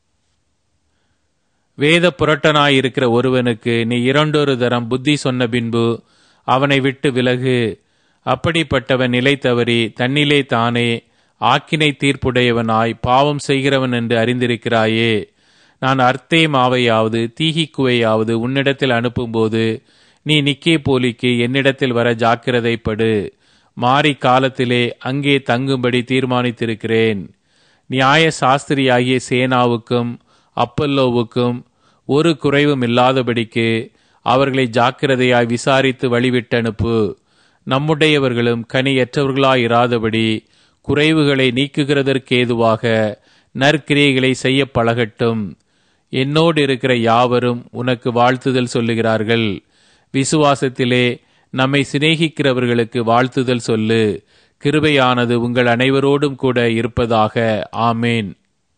வேத புரட்டனாயிருக்கிற ஒருவனுக்கு நீ 2 தரம் புத்தி சொன்ன பின்பு அவனை விட்டு விலகு. அப்படிப்பட்டவன் நிலை தவறி தன்னிலே தானே ஆக்கினை தீர்ப்புடையவனாய் பாவம் செய்கிறவன் என்று அறிந்திருக்கிறாயே. நான் அர்த்தேமாவையாவது தீகிக்குவையாவது உன்னிடத்தில் அனுப்பும்போது நீ நிக்கேபோலிக்கு என்னிடத்தில் வர ஜாக்கிரதைப்படு. மாறி காலத்திலே அங்கே தங்கும்படி தீர்மானித்திருக்கிறேன். நியாய சாஸ்திரியாகிய சேனாவுக்கும் அப்பல்லோவுக்கும் ஒரு குறைவும் இல்லாதபடிக்கு அவர்களை ஜாக்கிரதையாய் விசாரித்து வழிவிட்டனுப்பு. நம்முடையவர்களும் கனியற்றவர்களாயிராதபடி குறைவுகளை நீக்குகிறதற்கேதுவாக நற்கிரியைகளை செய்ய பழகட்டும். என்னோடு இருக்கிற யாவரும் உனக்கு வாழ்த்துதல் சொல்லுகிறார்கள். விசுவாசத்திலே நம்மை சிநேகிக்கிறவர்களுக்கு வாழ்த்துதல் சொல்லு. கிருபையானது உங்கள் அனைவரோடும் கூட இருப்பதாக. ஆமேன்.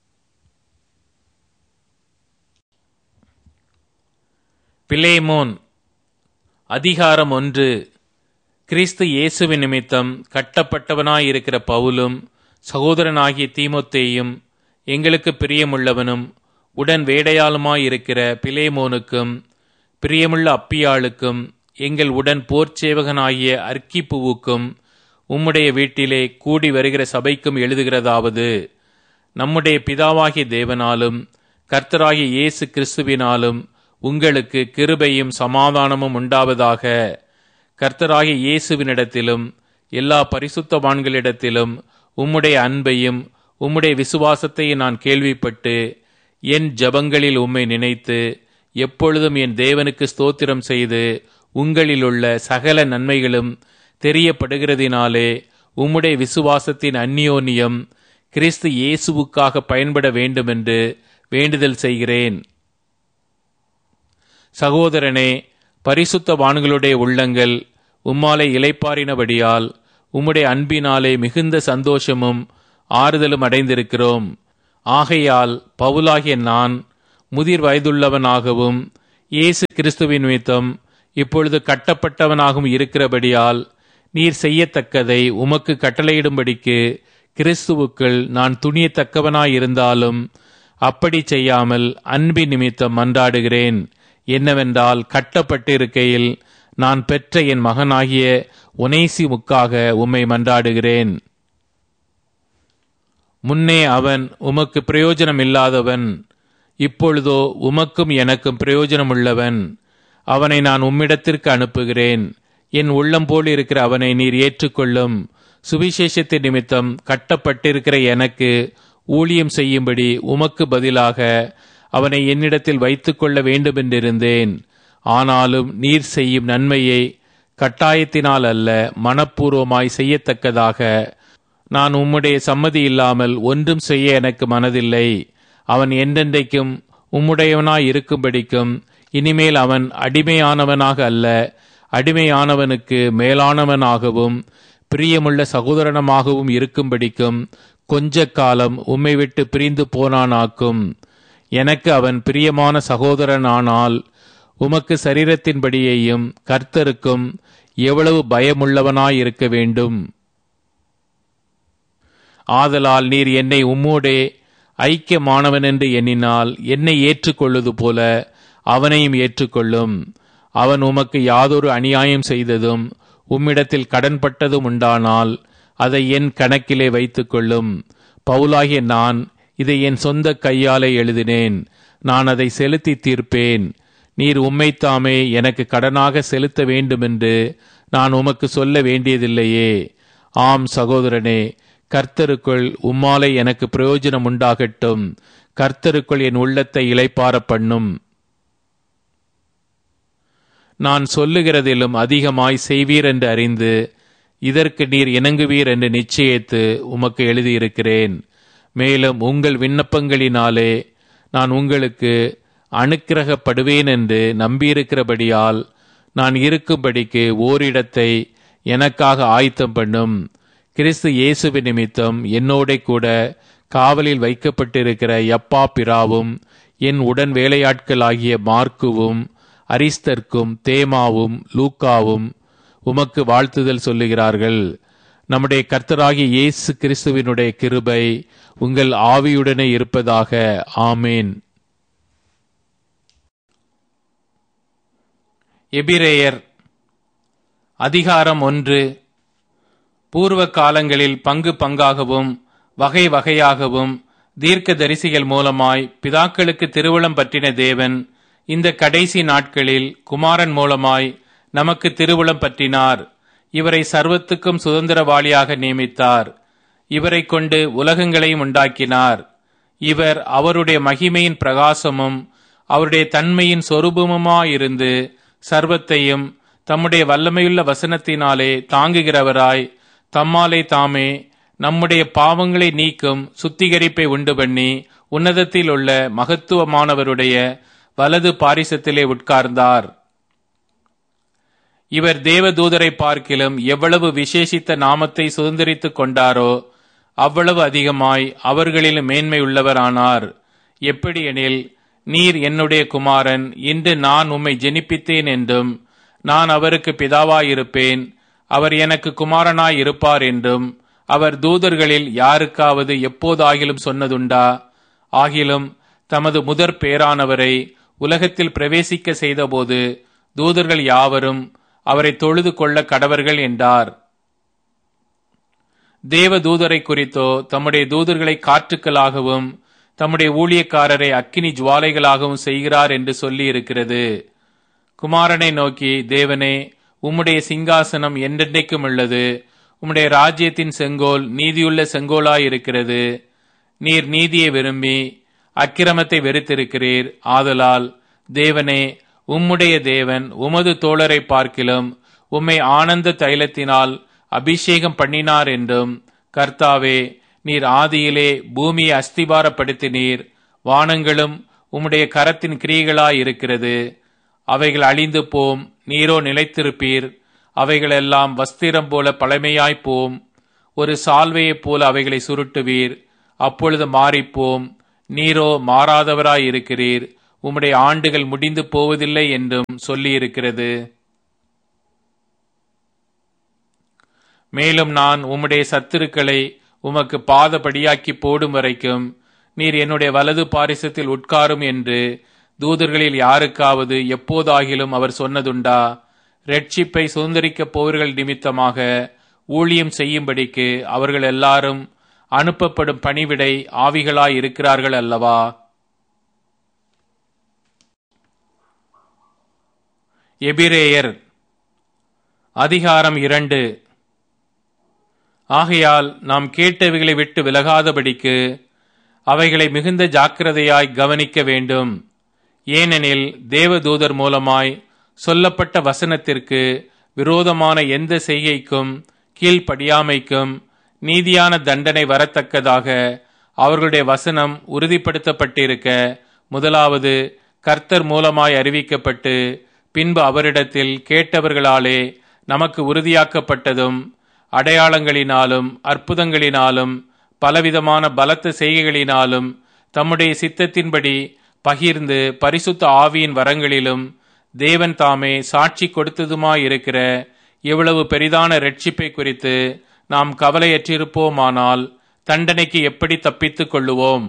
பிலேமோன் அதிகாரம் 1. கிறிஸ்து இயேசுவின் நிமித்தம் கட்டப்பட்டவனாயிருக்கிற பவுலும் சகோதரனாகிய தீமோத்தேயும் எங்களுக்கு பிரியமுள்ளவனும் உடன் வேடையாளுமாயிருக்கிற பிலேமோனுக்கும் பிரியமுள்ள அப்பியாளுக்கும் எங்கள் உடன் போர்ச்சேவகனாகிய அர்க்கிப்புவுக்கும் உம்முடைய வீட்டிலே கூடி வருகிற சபைக்கும் எழுதுகிறதாவது: நம்முடைய பிதாவாகிய தேவனாலும் கர்த்தராகிய இயேசு கிறிஸ்துவினாலும் உங்களுக்கு கிருபையும் சமாதானமும் உண்டாவதாக. கர்த்தராகிய இயேசுவினிடத்திலும் எல்லா பரிசுத்தவான்களிடத்திலும் உம்முடைய அன்பையும் உம்முடைய விசுவாசத்தையும் நான் கேள்விப்பட்டு என் ஜபங்களில் உம்மை நினைத்து எப்பொழுதும் என் தேவனுக்கு ஸ்தோத்திரம் செய்து உங்களிலுள்ள சகல நன்மைகளும் தெரியப்படுகிறதினாலே உம்முடைய விசுவாசத்தின் அந்நியோன்யம் கிறிஸ்து இயேசுவுக்காக பயன்பட வேண்டுமென்று வேண்டுதல் செய்கிறேன். சகோதரனே, பரிசுத்தவான்களுடைய உள்ளங்கள் உம்மாலே இளைப்பாறினபடியால் உம்முடைய அன்பினாலே மிகுந்த சந்தோஷமும் ஆறுதலும் அடைந்திருக்கிறோம். ஆகையால் பவுலாகிய நான் முதிர் வயதுள்ளவனாகவும் இயேசு கிறிஸ்துவின் நிமித்தம் இப்பொழுது கட்டப்பட்டவனாகவும் இருக்கிறபடியால் நீர் செய்யத்தக்கதை உமக்கு கட்டளையிடும்படிக்கு கிறிஸ்துவுக்குள் நான் துணியத்தக்கவனாயிருந்தாலும் அப்படி செய்யாமல் அன்பின் நிமித்தம் மன்றாடுகிறேன். என்னவென்றால், கட்டப்பட்டிருக்கையில் நான் பெற்ற என் மகனாகிய ஒனேசிமுக்காக உம்மை மன்றாடுகிறேன். முன்னே அவன் உமக்கு பிரயோஜனமில்லாதவன், இப்பொழுதோ உமக்கும் எனக்கும் பிரயோஜனமுள்ளவன். அவனை நான் உம்மிடத்திற்கு அனுப்புகிறேன். என் உள்ளம் போல் இருக்கிற அவனை நீர் ஏற்றுக்கொள்ளும். சுவிசேஷத்தின் நிமித்தம் கட்டப்பட்டிருக்கிற எனக்கு ஊழியம் செய்யும்படி உமக்கு பதிலாக அவனை என்னிடத்தில் வைத்துக்கொள்ள வேண்டுமென்றிருந்தேன். ஆனாலும் நீர் செய்யும் நன்மையை கட்டாயத்தினால் அல்ல, மனப்பூர்வமாய் செய்யத்தக்கதாக நான் உம்முடைய சம்மதி இல்லாமல் ஒன்றும் செய்ய எனக்கு மனதில்லை. அவன் என்றென்றைக்கும் உம்முடையவனாய் இருக்கும்படிக்கும் இனிமேல் அவன் அடிமையானவனாக அல்ல, அடிமையானவனுக்கு மேலானவனாகவும் பிரியமுள்ள சகோதரனமாகவும் இருக்கும்படிக்கும் கொஞ்ச காலம் உம்மை விட்டு பிரிந்து போனானாக்கும். எனக்கு அவன் பிரியமான சகோதரனானால் உமக்கு சரீரத்தின்படியையும் கர்த்தருக்கும் எவ்வளவு பயமுள்ளவனாயிருக்க வேண்டும். ஆதலால் நீர் என்னை உம்மோடே ஐக்கியமானவன் என்று எண்ணினால் என்னை ஏற்றுக்கொள்வது போல அவனையும் ஏற்றுக்கொள்ளும். அவன் உமக்கு யாதொரு அநியாயம் செய்ததும் உம்மிடத்தில் கடன்பட்டதும் உண்டானால் அதை என் கணக்கிலே வைத்துக் கொள்ளும். பவுலாகிய நான் இதை என் சொந்த கையாலே எழுதினேன். நான் அதை செலுத்தி தீர்ப்பேன். நீர் உம்மைத்தாமே எனக்கு கடனாக செலுத்த வேண்டுமென்று நான் உமக்கு சொல்ல வேண்டியதில்லையே. ஆம் சகோதரனே, கர்த்தருக்குள் உம்மாலே எனக்கு பிரயோஜனம் உண்டாகட்டும். கர்த்தருக்குள் என் உள்ளத்தை இளைப்பார பண்ணும். நான் சொல்லுகிறதிலும் அதிகமாய் செய்வீர் என்று அறிந்து இதற்கு நீர் இணங்குவீர் என்று நிச்சயித்து உமக்கு எழுதியிருக்கிறேன். மேலும் உங்கள் விண்ணப்பங்களினாலே நான் உங்களுக்கு அனுக்கிரகப்படுவேன் என்று நம்பியிருக்கிறபடியால் நான் இருக்கும்படிக்கு ஓரிடத்தை எனக்காக ஆயத்தம் பண்ணும். கிறிஸ்து இயேசுவின் நிமித்தம் என்னோட கூட காவலில் வைக்கப்பட்டிருக்கிற யப்பா பிராவும் என் உடன் வேலையாட்களாகிய மார்க்குவும் அரிஸ்தர்க்கும் தேமாவும் லூக்காவும் உமக்கு வாழ்த்துதல் சொல்லுகிறார்கள். நம்முடைய கர்த்தராகிய இயேசு கிறிஸ்துவினுடைய கிருபை உங்கள் ஆவியுடனே இருப்பதாக. ஆமேன். எபிரேயர் அதிகாரம் 1. பூர்வ காலங்களில் பங்கு பங்காகவும் வகை வகையாகவும் தீர்க்க தரிசிகள் மூலமாய் பிதாக்களுக்கு திருவுளம் பற்றின தேவன் இந்த கடைசி நாட்களில் குமாரன் மூலமாய் நமக்கு திருவுளம் பற்றினார். இவரை சர்வத்துக்கும் சுதந்திரவாளியாக நியமித்தார். இவரை கொண்டு உலகங்களையும் உண்டாக்கினார். இவர் அவருடைய மகிமையின் பிரகாசமும் அவருடைய தன்மையின் சொரூபமுமாயிருந்து சர்வத்தையும் தம்முடைய வல்லமையுள்ள வசனத்தினாலே தாங்குகிறவராய் தம்மாலே தாமே நம்முடைய பாவங்களை நீக்கும் சுத்திகரிப்பை உண்டு பண்ணி உன்னதத்தில் உள்ள மகத்துவமானவருடைய வலது பாரிசத்திலே உட்கார்ந்தார். இவர் தேவதூதரை பார்க்கிலும் எவ்வளவு விசேஷித்த நாமத்தை சுதந்திரித்துக் கொண்டாரோ அவ்வளவு அதிகமாய் அவர்களிலும் மேன்மை உள்ளவரானார். எப்படியெனில், நீர் என்னுடைய குமாரன், இன்று நான் உம்மை ஜெனிப்பித்தேன் என்றும் நான் அவருக்கு பிதாவாயிருப்பேன், அவர் எனக்கு குமாரனாய் இருப்பார் என்றும் அவர் தூதர்களில் யாருக்காவது எப்போதாகிலும் சொன்னதுண்டா? ஆகிலும் தமது முதற் பேரானவரை உலகத்தில் பிரவேசிக்க செய்தபோது தூதர்கள் யாவரும் அவரை தொழுது கொள்ள கடவர்கள் என்றார். தேவ தூதரை குறித்தோ தம்முடைய தூதர்களை காற்றுக்களாகவும் தம்முடைய ஊழியக்காரரை அக்கினி ஜுவாலைகளாகவும் செய்கிறார் என்று சொல்லி இருக்கிறது. குமாரனை நோக்கி, தேவனே, உம்முடைய சிங்காசனம் என்றென்றைக்கும் உள்ளது. உம்முடைய ராஜ்யத்தின் செங்கோல் நீதியுள்ள செங்கோலாயிருக்கிறது. நீர் நீதியை விரும்பி அக்கிரமத்தை வெறுத்திருக்கிறீர். ஆதலால் தேவனே, உம்முடைய தேவன் உமது தோழரை பார்க்கிலும் உம்மை ஆனந்த தைலத்தினால் அபிஷேகம் பண்ணினார் என்றும், கர்த்தாவே, நீர் ஆதியிலே பூமியை அஸ்திபாரப்படுத்தினீர். வானங்களும் உம்முடைய கரத்தின் கிரியைகளாயிருக்கிறது. அவைகள் அழிந்து போம், நீரோ நிலைத்திருப்பீர். அவைகளெல்லாம் வஸ்திரம் போல பழமையாய்ப்போம். ஒரு சால்வையைப் போல அவைகளை சுருட்டுவீர், அப்பொழுது மாறிப்போம். நீரோ மாறாதவராயிருக்கிறீர். உம்முடைய ஆண்டுகள் முடிந்து போவதில்லை என்றும் சொல்லியிருக்கிறது. மேலும் நான் உம்முடைய சத்துருக்களை உமக்கு பாதபடியாக்கி போடும் வரைக்கும் நீர் என்னுடைய வலது பாரிசத்தில் உட்காரும் என்று தூதர்களில் யாருக்காவது எப்போதாகிலும் அவர் சொன்னதுண்டா? இரட்சிப்பை சுதந்தரிக்கப் போவர்கள் நிமித்தமாக ஊழியம் செய்யும்படிக்கு அவர்கள் எல்லாரும் அனுப்பப்படும் பணிவிடை ஆவிகளாய் இருக்கிறார்கள் அல்லவா? எபிரேயர் அதிகாரம் 2. ஆகையால் நாம் கேட்டவைகளை விட்டு விலகாதபடிக்கு அவைகளை மிகுந்த ஜாக்கிரதையாய் கவனிக்க வேண்டும். ஏனெனில் தேவதூதர் மூலமாய் சொல்லப்பட்ட வசனத்திற்கு விரோதமான எந்த செய்கைக்கும் கீழ்ப்படியாமைக்கும் நீதியான தண்டனை வரத்தக்கதாக அவர்களுடைய வசனம் உறுதிப்படுத்தப்பட்டிருக்க, முதலாவது கர்த்தர் மூலமாய் அறிவிக்கப்பட்டு பின்பு அவரிடத்தில் கேட்டவர்களாலே நமக்கு உறுதியாக்கப்பட்டதும், அடையாளங்களினாலும் அற்புதங்களினாலும் பலவிதமான பலத்த செய்கைகளினாலும் தம்முடைய சித்தத்தின்படி பகிர்ந்து பரிசுத்த ஆவியின் வரங்களிலும் தேவன் தாமே சாட்சி கொடுத்ததுமாயிருக்கிற இவ்வளவு பெரிதான இரட்சிப்பை குறித்து நாம் கவலையற்றிருப்போமானால் தண்டனைக்கு எப்படி தப்பித்துக் கொள்ளுவோம்?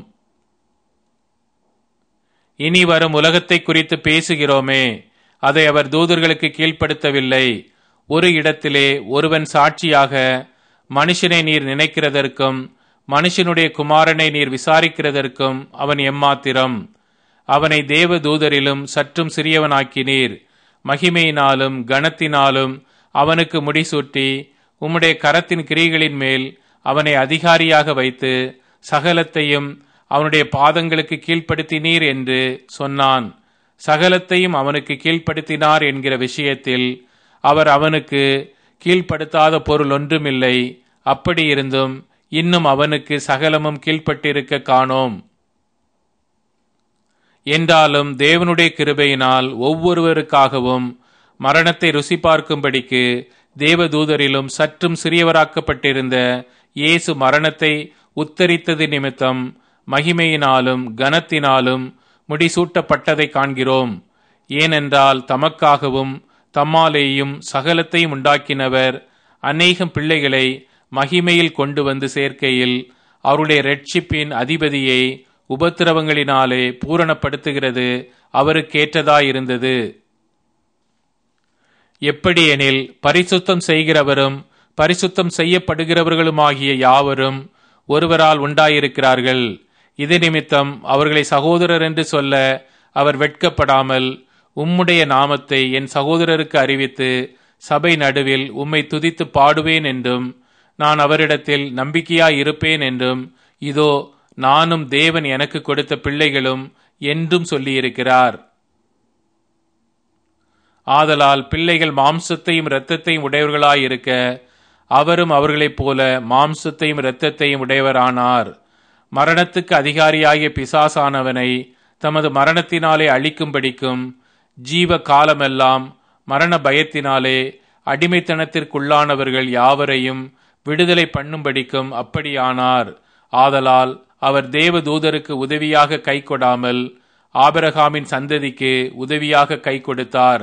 இனி வரும் உலகத்தை குறித்து பேசுகிறோமே, அதை அவர் தூதர்களுக்கு கீழ்ப்படுத்தவில்லை. ஒரு இடத்திலே ஒருவன் சாட்சியாக, மனுஷனை நீர் நினைக்கிறதற்கும் மனுஷனுடைய குமாரனை நீர் விசாரிக்கிறதற்கும் அவன் எம்மாத்திரம்? அவனை தேவ தூதரிலும் சற்றும் சிறியவனாக்கினீர். மகிமையினாலும் கனத்தினாலும் அவனுக்கு முடிசூட்டி உம்முடைய கரத்தின் கிரியைகளின் மேல் அவனை அதிகாரியாக வைத்து சகலத்தையும் அவனுடைய பாதங்களுக்கு கீழ்ப்படுத்தினீர் என்று சொன்னான். சகலத்தையும் அவனுக்கு கீழ்ப்படுத்தினார் என்கிற விஷயத்தில் அவர் அவனுக்கு கீழ்ப்படுத்தாத பொருள் ஒன்றுமில்லை. அப்படி இருந்தும் இன்னும் அவனுக்கு சகலமும் கீழ்ப்பட்டிருக்க காணோம். என்றாலும் தேவனுடைய கிருபையினால் ஒவ்வொருவருக்காகவும் மரணத்தை ருசி பார்க்கும்படிக்கு தேவதூதரிலும் சற்றும் சிறியவராக்கப்பட்டிருந்த இயேசு மரணத்தை உத்தரித்தது நிமித்தம் மகிமையினாலும் கனத்தினாலும் முடிசூட்டப்பட்டதை காண்கிறோம். ஏனென்றால் தமக்காகவும் தம்மாலேயும் சகலத்தையும் உண்டாக்கினவர் அநேகம் பிள்ளைகளை மகிமையில் கொண்டு வந்து சேர்க்கையில் அவருடைய இரட்சிப்பின் அதிபதியை உபத்திரவங்களினாலே பூரணப்படுத்துகிறது அவருக்கேற்றதாயிருந்தது. எப்படியெனில் பரிசுத்தம் செய்கிறவரும் பரிசுத்தம் செய்யப்படுகிறவர்களுமாகிய யாவரும் ஒருவரால் உண்டாயிருக்கிறார்கள். இது நிமித்தம் அவர்களை சகோதரர் என்று சொல்ல அவர் வெட்கப்படாமல், உம்முடைய நாமத்தை என் சகோதரருக்கு அறிவித்து சபை நடுவில் உம்மை துதித்து பாடுவேன் என்றும், நான் அவரிடத்தில் நம்பிக்கையாய் இருப்பேன் என்றும், இதோ நானும் தேவன் எனக்கு கொடுத்த பிள்ளைகளும் என்றும் சொல்லியிருக்கிறார். ஆதலால் பிள்ளைகள் மாம்சத்தையும் இரத்தத்தையும் உடையவர்களாயிருக்க அவரும் அவர்களைப் போல மாம்சத்தையும் இரத்தத்தையும் உடையவரானார். மரணத்துக்கு அதிகாரியாகிய பிசாசானவனை தமது மரணத்தினாலே அழிக்கும்படிக்கும் ஜீவ காலமெல்லாம் மரண பயத்தினாலே அடிமைத்தனத்திற்குள்ளானவர்கள் யாவரையும் விடுதலை பண்ணும்படிக்கும் அப்படியானார். ஆதலால் அவர் தேவதூதருக்கு உதவியாக கை கொடாமல் ஆபிரகாமின் சந்ததிக்கு உதவியாக கை கொடுத்தார்.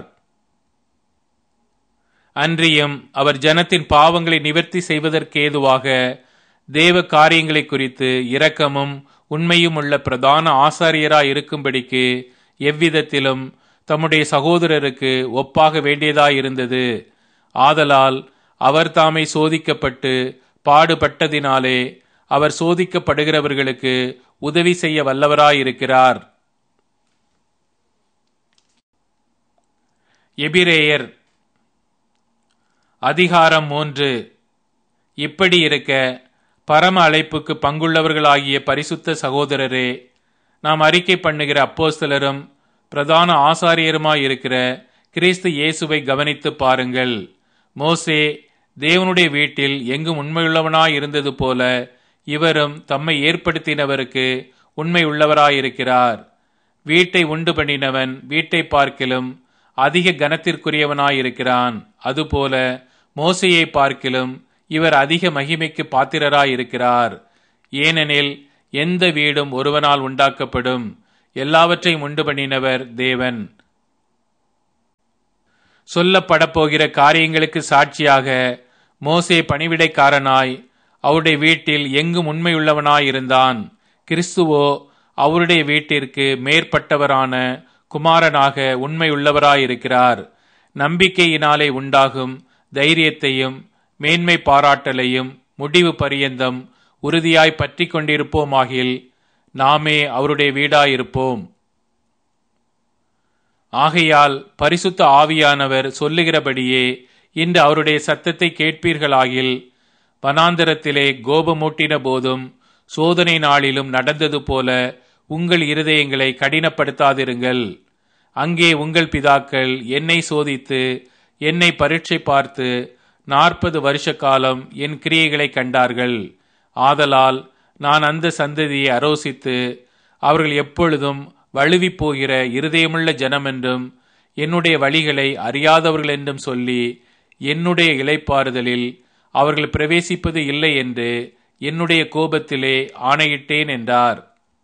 அன்றியும் அவர் ஜனத்தின் பாவங்களை நிவர்த்தி செய்வதற்கேதுவாக தேவ காரியங்களை குறித்து இரக்கமும் உண்மையும் உள்ள பிரதான ஆசாரியராய் இருக்கும்படிக்கு எவ்விதத்திலும் தம்முடைய சகோதரருக்கு ஒப்பாக வேண்டியதாயிருந்தது. ஆதலால் அவர் தாமே சோதிக்கப்பட்டு பாடுபட்டதினாலே அவர் சோதிக்கப்படுகிறவர்களுக்கு உதவி செய்ய வல்லவராயிருக்கிறார். எபிரேயர் அதிகாரம் 3. இப்படி இருக்க பரம அழைப்புக்கு பங்குள்ளவர்களாகிய பரிசுத்த சகோதரரே, நாம் அறிக்கை பண்ணுகிற அப்போஸ்தலரும் பிரதான ஆசாரியருமாயிருக்கிற கிறிஸ்து இயேசுவை கவனித்து பாருங்கள். மோசே தேவனுடைய வீட்டில் எங்கும் உண்மையுள்ளவனாயிருந்தது போல இவரும் தம்மை ஏற்படுத்தினவருக்கு உண்மை உள்ளவராயிருக்கிறார். வீட்டை உண்டு பண்ணினவன் வீட்டை பார்க்கிலும் அதிக கனத்திற்குரியவனாயிருக்கிறான். அதுபோல மோசேயை பார்க்கிலும் இவர் அதிக மகிமைக்கு பாத்திரராயிருக்கிறார். ஏனெனில் எந்த வீடும் ஒருவனால் உண்டாக்கப்படும், எல்லாவற்றையும் உண்டு பண்ணினவர் தேவன். சொல்லப்படப்போகிற காரியங்களுக்கு சாட்சியாக மோசே பணிவிடைக்காரனாய் அவருடைய வீட்டில் எங்கும் உண்மையுள்ளவனாயிருந்தான். கிறிஸ்துவோ அவருடைய வீட்டிற்கு மேற்பட்டவரான குமாரனாக உண்மையுள்ளவராயிருக்கிறார். நம்பிக்கையினாலே உண்டாகும் தைரியத்தையும் மேன்மை பாராட்டலையும் முடிவு பரியந்தம் உறுதியாய் பற்றி கொண்டிருப்போமாகில் நாமே அவருடைய வீடாயிருப்போம். ஆகையால் பரிசுத்த ஆவியானவர் சொல்லுகிறபடியே இன்று அவருடைய சத்தத்தை கேட்பீர்களாகில், வனாந்தரத்திலே கோபமூட்டின போதும் சோதனை நாளிலும் நடந்தது போல உங்கள் இருதயங்களை கடினப்படுத்தாதிருங்கள். அங்கே உங்கள் பிதாக்கள் என்னை சோதித்து என்னை பரீட்சை பார்த்து 40 வருஷ காலம் என் கிரியைகளை கண்டார்கள். ஆதலால் நான் அந்த சந்ததியை அரோசித்து அவர்கள் எப்பொழுதும் வழுவி போகிற இருதயமுள்ள ஜனம் என்றும் என்னுடைய வழிகளை அறியாதவர்கள் என்றும் சொல்லி என்னுடைய இளைப்பாறுதலில் அவர்கள் பிரவேசிப்பது இல்லை என்று என்னுடைய கோபத்திலே ஆணையிட்டேன் என்றார்.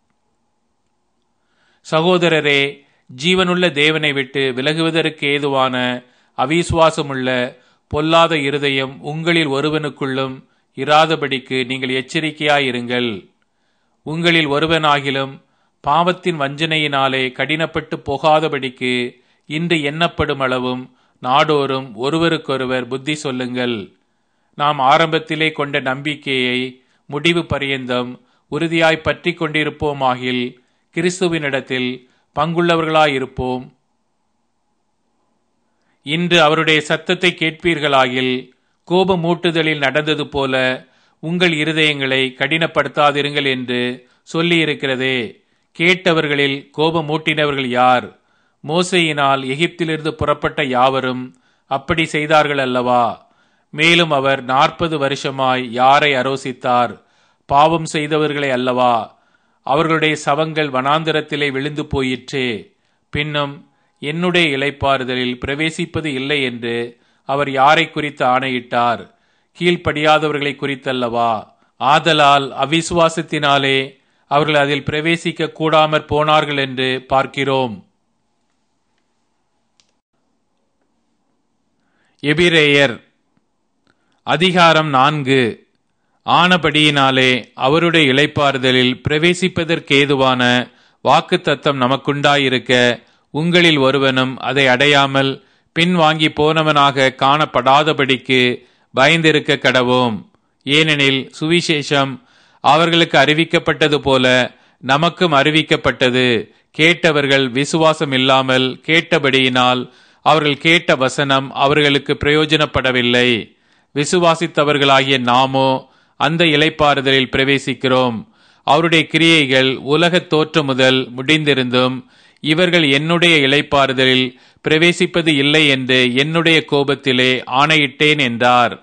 சகோதரரே, ஜீவனுள்ள தேவனை விட்டு விலகுவதற்கு ஏதுவான அவிசுவாசமுள்ள பொல்லாத இருதயம் உங்களில் ஒருவனுக்குள்ளும் இராதபடிக்கு நீங்கள் எச்சரிக்கையாயிருங்கள். உங்களில் ஒருவனாகிலும் பாவத்தின் வஞ்சனையினாலே கடினப்பட்டு போகாதபடிக்கு இன்று எண்ணப்படும் அளவும் நாடோறும் ஒருவருக்கொருவர் புத்தி சொல்லுங்கள். நாம் ஆரம்பத்திலே கொண்ட நம்பிக்கையை முடிவு பரியந்தம் உறுதியாய் பற்றி கொண்டிருப்போமாகில் கிறிஸ்துவினிடத்தில் பங்குள்ளவர்களாயிருப்போம். இன்று அவருடைய சத்தத்தை கேட்பீர்களாகில், கோபமூட்டுதலில் நடந்தது போல உங்கள் இருதயங்களை கடினப்படுத்தாதிருங்கள் என்று சொல்லியிருக்கிறதே. கேட்டவர்களில் கோபமூட்டினவர்கள் யார்? மோசேயினால் எகிப்திலிருந்து புறப்பட்ட யாவரும் அப்படி செய்தார்கள் அல்லவா? மேலும் அவர் 40 வருஷமாய் யாரை அரோசித்தார்? பாவம் செய்தவர்களை அல்லவா? அவர்களுடைய சவங்கள் வனாந்தரத்திலே விழுந்து போயிற்றே. பின்னும் என்னுடைய இளைப்பாறுதலில் பிரவேசிப்பது இல்லை என்று அவர் யாரை குறித்து ஆணையிட்டார்? கீழ்ப்படியாதவர்களை குறித்தல்லவா? ஆதலால் அவிசுவாசத்தினாலே அவர்கள் அதில் பிரவேசிக்க கூடாமற் போனார்கள் என்று பார்க்கிறோம். எபிரேயர் அதிகாரம் 4. ஆனபடியினாலே அவருடைய இளைப்பாறுதலில் பிரவேசிப்பதற்கேதுவான வாக்குத்தத்தம் நமக்குண்டாயிருக்க உங்களில் ஒருவனும் அதை அடையாமல் பின்வாங்கி போனவனாக காணப்படாதபடிக்கு பயந்திருக்க கடவோம். ஏனெனில் சுவிசேஷம் அவர்களுக்கு அறிவிக்கப்பட்டது போல நமக்கும் அறிவிக்கப்பட்டது. கேட்டவர்கள் விசுவாசம் இல்லாமல் கேட்டபடியினால் அவர்கள் கேட்ட வசனம் அவர்களுக்கு பிரயோஜனப்படவில்லை. விசுவாசித்தவர்களாகிய நாமோ அந்த இளைப்பாறுதலில் பிரவேசிக்கிறோம். அவருடைய கிரியைகள் உலகத் தோற்றம் முதல் முடிந்திருந்தும் இவர்கள் என்னுடைய இளைப்பாறுதலில் பிரவேசிப்பது இல்லை என்று என்னுடைய கோபத்திலே ஆணையிட்டேன் என்றார்.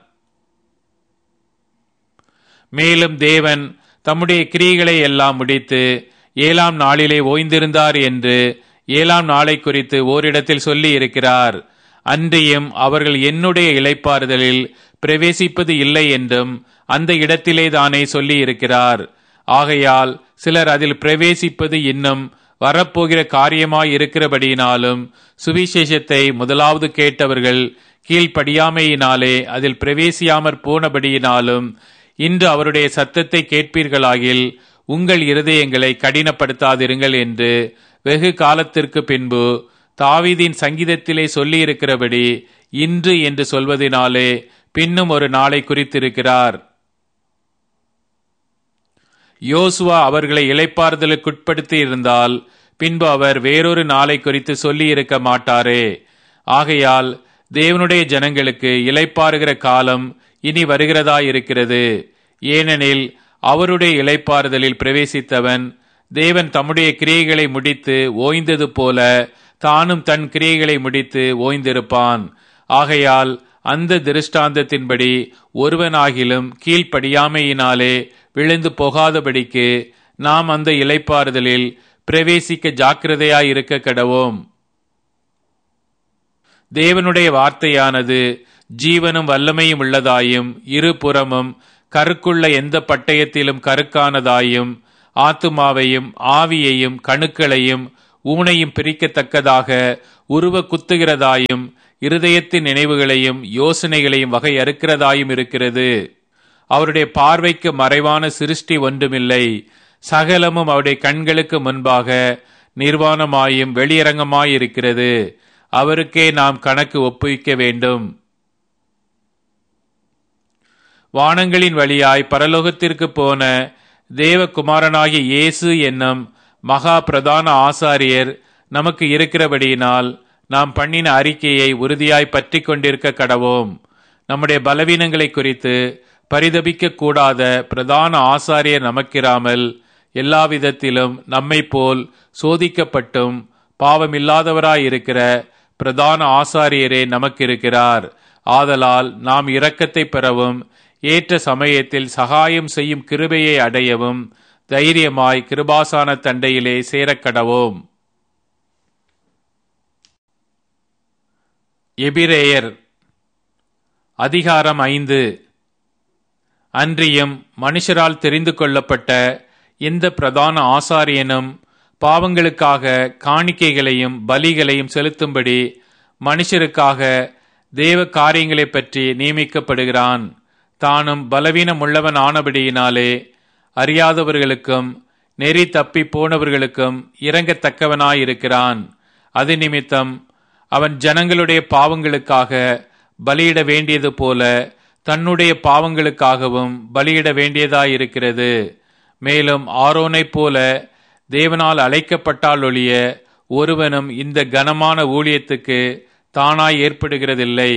மேலும் தேவன் தம்முடைய கிரியைகளை எல்லாம் முடித்து 7ஆம் நாளிலே ஓய்ந்திருந்தார் என்று 7ஆம் நாளை குறித்து ஓரிடத்தில் சொல்லி இருக்கிறார். அன்றியும் அவர்கள் என்னுடைய இளைப்பாறுதலில் பிரவேசிப்பது இல்லை என்றும் அந்த இடத்திலே தானே சொல்லி இருக்கிறார். ஆகையால் சிலர் அதில் பிரவேசிப்பது இன்னும் வரப்போகிற காரியமாய் இருக்கிறபடியினாலும் சுவிசேஷத்தை முதலாவது கேட்டவர்கள் கீழ்ப்படியாமையினாலே அதில் பிரவேசியாமற் போனபடியினாலும் இன்று அவருடைய சத்தத்தை கேட்பீர்களாகில் உங்கள் இருதயங்களை கடினப்படுத்தாதிருங்கள் என்று வெகு காலத்திற்கு பின்பு தாவீதின் சங்கீதத்திலே சொல்லியிருக்கிறபடி இன்று என்று சொல்வதினாலே பின்னும் ஒரு நாளை குறித்திருக்கிறார். யோசுவா அவர்களை இளைப்பாறுதலுக்குட்படுத்தி இருந்தால் பின்பு அவர் வேறொரு நாளை குறித்து சொல்லி இருக்க மாட்டாரே. ஆகையால் தேவனுடைய ஜனங்களுக்கு இளைப்பாறுகிற காலம் இனி வருகிறதாயிருக்கிறது. ஏனெனில் அவருடைய இளைப்பாறுதலில் பிரவேசித்தவன் தேவன் தம்முடைய கிரியைகளை முடித்து ஓய்ந்தது போல தானும் தன் கிரியைகளை முடித்து ஓய்ந்திருப்பான். ஆகையால் அந்த திருஷ்டாந்தத்தின்படி ஒருவனாகிலும் கீழ்ப்படியாமையினாலே விழுந்து போகாதபடிக்கு நாம் அந்த இளைப்பாறுதலில் பிரவேசிக்க ஜாக்கிரதையாயிருக்க கடவோம். தேவனுடைய வார்த்தையானது ஜீவனும் வல்லமையும் உள்ளதாயும் இருபுறமும் கருக்குள்ள எந்த பட்டயத்திலும் கருக்கானதாயும் ஆத்துமாவையும் ஆவியையும் கணுக்களையும் ஊனையும் பிரிக்கத்தக்கதாக உருவ குத்துகிறதாயும் இருதயத்தின் நினைவுகளையும் யோசனைகளையும் வகை அறுக்கிறதாயும் இருக்கிறது. அவருடைய பார்வைக்கு மறைவான சிருஷ்டி ஒன்றுமில்லை. சகலமும் அவருடைய கண்களுக்கு முன்பாக நிர்வாணமாயும் வெளியரங்கமாயிருக்கிறது. அவருக்கே நாம் கணக்கு ஒப்புவிக்க வேண்டும். வானங்களின் வழியாய் பரலோகத்திற்கு போன தேவகுமாரனாகிய இயேசு என்னும் மகா பிரதான ஆசாரியர் நமக்கு இருக்கிறபடியினால் நாம் பண்ணின அறிக்கையை உறுதியாய் பற்றி கொண்டிருக்க கடவோம். நம்முடைய பலவீனங்களை குறித்து பரிதபிக்க கூடாத பிரதான ஆசாரியர் நமக்கிராமல் எல்லா விதத்திலும் நம்மை போல் சோதிக்கப்பட்டும் பாவமில்லாதவராயிருக்கிற பிரதான ஆசாரியரே நமக்கிருக்கிறார். ஆதலால் நாம் இரக்கத்தை பெறவும் ஏற்ற சமயத்தில் சகாயம் செய்யும் கிருபையை அடையவும் தைரியமாய் கிருபாசான தண்டையிலே சேரக்கடவோம். எபிரேயர் அதிகாரம் 5. அன்றியும் மனுஷரால் தெரிந்து கொள்ளப்பட்ட எந்த பிரதான ஆசாரியனும் பாவங்களுக்காக காணிக்கைகளையும் பலிகளையும் செலுத்தும்படி மனுஷருக்காக தேவ காரியங்களை பற்றி நியமிக்கப்படுகிறான். தானும் பலவீனம் உள்ளவன் ஆனபடியினாலே அறியாதவர்களுக்கும் நெறி தப்பி போனவர்களுக்கும் இரங்கத்தக்கவனாயிருக்கிறான். அது நிமித்தம் அவன் ஜனங்களுடைய பாவங்களுக்காக பலியிட வேண்டியது போல தன்னுடைய பாவங்களுக்காகவும் பலியிட வேண்டியதாயிருக்கிறது. மேலும் ஆரோனைப் போல தேவனால் அழைக்கப்பட்டால் ஒழிய ஒருவனும் இந்த கனமான ஊழியத்துக்கு தானாய் ஏற்படுகிறதில்லை.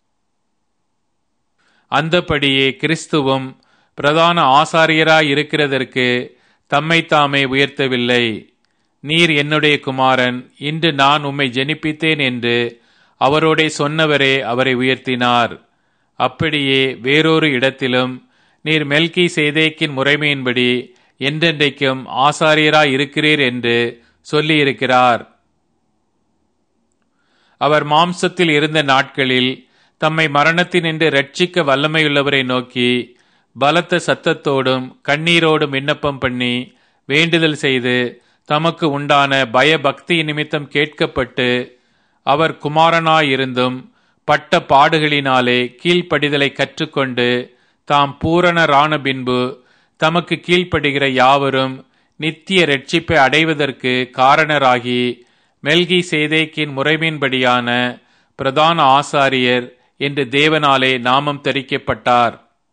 அந்தபடியே கிறிஸ்துவும் பிரதான ஆசாரியராய் இருக்கிறதற்கு தம்மைத்தாமே உயர்த்தவில்லை. நீர் என்னுடைய குமாரன், இன்று நான் உம்மை ஜெனிப்பித்தேன் என்று அவரோடே சொன்னவரே அவரை உயர்த்தினார். அப்படியே வேறொரு இடத்திலும் நீர் மெல்கி சேதேக்கின் முறைமையின்படி என்றென்றைக்கும் ஆசாரியராய் இருக்கிறீர் என்று சொல்லியிருக்கிறார். அவர் மாம்சத்தில் இருந்த நாட்களில் தம்மை மரணத்தினின்று இரட்சிக்க வல்லமையுள்ளவரை நோக்கி பலத்த சத்தத்தோடும் கண்ணீரோடும் விண்ணப்பம் பண்ணி வேண்டுதல் செய்து தமக்கு உண்டான பயபக்தி நிமித்தம் கேட்கப்பட்டு அவர் குமாரனாயிருந்தும் பட்ட பாடுகளினாலே கீழ்ப்படிதலை கற்றுக்கொண்டு தாம் பூரணரான பின்பு தமக்கு கீழ்ப்படுகிற யாவரும் நித்திய இரட்சிப்பை அடைவதற்கு காரணராகி மெல்கி சேதேக்கின் முறைமையின்படியான பிரதான ஆசாரியர் என்று தேவனாலே நாமம் தரிக்கப்பட்டார்.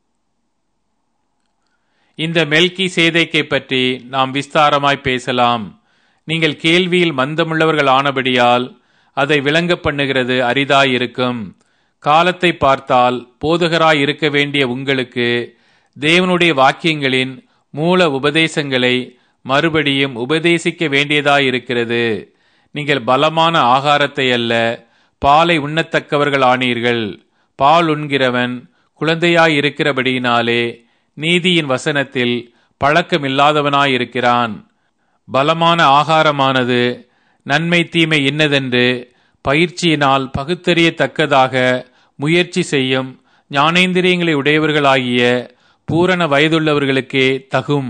இந்த மெல்கி சேதேக்கை பற்றி நாம் விஸ்தாரமாய் பேசலாம். நீங்கள் கேள்வியில் மந்தமுள்ளவர்கள் ஆனபடியால் அதை விளங்க பண்ணுகிறது அரிதாயிருக்கும். காலத்தை பார்த்தால் போதகராய் இருக்க வேண்டிய உங்களுக்கு தேவனுடைய வாக்கியங்களின் மூல உபதேசங்களை மறுபடியும் உபதேசிக்க வேண்டியதாயிருக்கிறது. நீங்கள் பலமான ஆகாரத்தை அல்ல பாலை உண்ணத்தக்கவர்கள் ஆனீர்கள். பால் உண்கிறவன் குழந்தையாயிருக்கிறபடியினாலே நீதியின் வசனத்தில் பழக்கமில்லாதவனாயிருக்கிறான். பலமான ஆகாரமானது நன்மை தீமை இன்னதென்று பயிற்சியினால் பகுத்தறியத்தக்கதாக முயற்சி செய்யும் ஞானேந்திரியங்களை உடையவர்களாகிய பூரண வயதுள்ளவர்களுக்கே தகும்.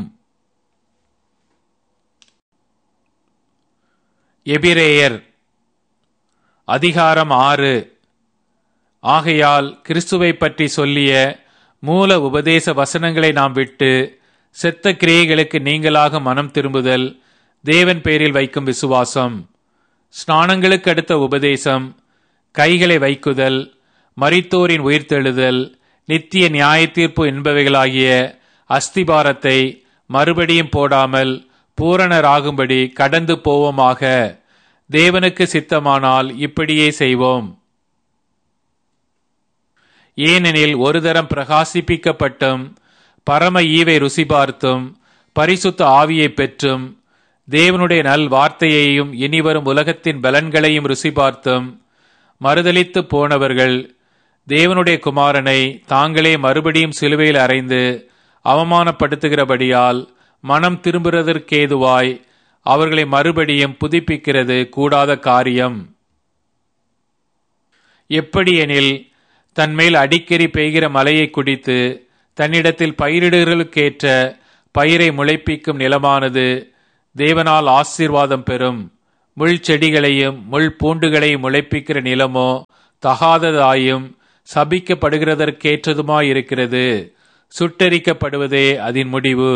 எபிரேயர் அதிகாரம் 6. ஆகையால் கிறிஸ்துவை பற்றி சொல்லிய மூல உபதேச வசனங்களை நாம் விட்டு செத்த கிரியைகளுக்கு நீங்களாக மனம் திரும்புதல், தேவன் பேரில் வைக்கும் விசுவாசம், ஸ்நானங்களுக்கு அடுத்த உபதேசம், கைகளை வைக்குதல், மரித்தோரின் உயிர்த்தெழுதல், நித்திய நியாய தீர்ப்பு என்பவைகளாகிய அஸ்திபாரத்தை மறுபடியும் போடாமல் பூரணராகும்படி கடந்து போவோமாக. தேவனுக்கு சித்தமானால் இப்படியே செய்வோம். ஏனெனில் ஒரு தரம் பிரகாசிப்பிக்கப்பட்டும் பரம ஈவை ருசி பார்த்தும் பரிசுத்த ஆவியை பெற்றும் தேவனுடைய நல் வார்த்தையையும் இனிவரும் உலகத்தின் பலன்களையும் ருசி பார்த்தும் மறுதலித்து போனவர்கள் தேவனுடைய குமாரனை தாங்களே மறுபடியும் சிலுவையில் அறைந்து அவமானப்படுத்துகிறபடியால் மனம் திரும்புவதற்கேதுவாய் அவர்களை மறுபடியும் புதுப்பிக்கிறது கூடாத காரியம். எப்படியெனில் தன்மேல் அடிக்கடி பெய்கிற மலையை குடித்து தன்னிடத்தில் பயிரிடுகளுக்கேற்ற பயிரை முளைப்பிக்கும் நிலமானது தேவனால் ஆசீர்வாதம் பெறும். முள் செடிகளையும் முள் பூண்டுகளையும் முளைப்பிக்கிற நிலமோ தகாததாயும் சபிக்கப்படுகிறதற்கேற்றதுமாயிருக்கிறது. சுட்டெரிக்கப்படுவதே அதன் முடிவு.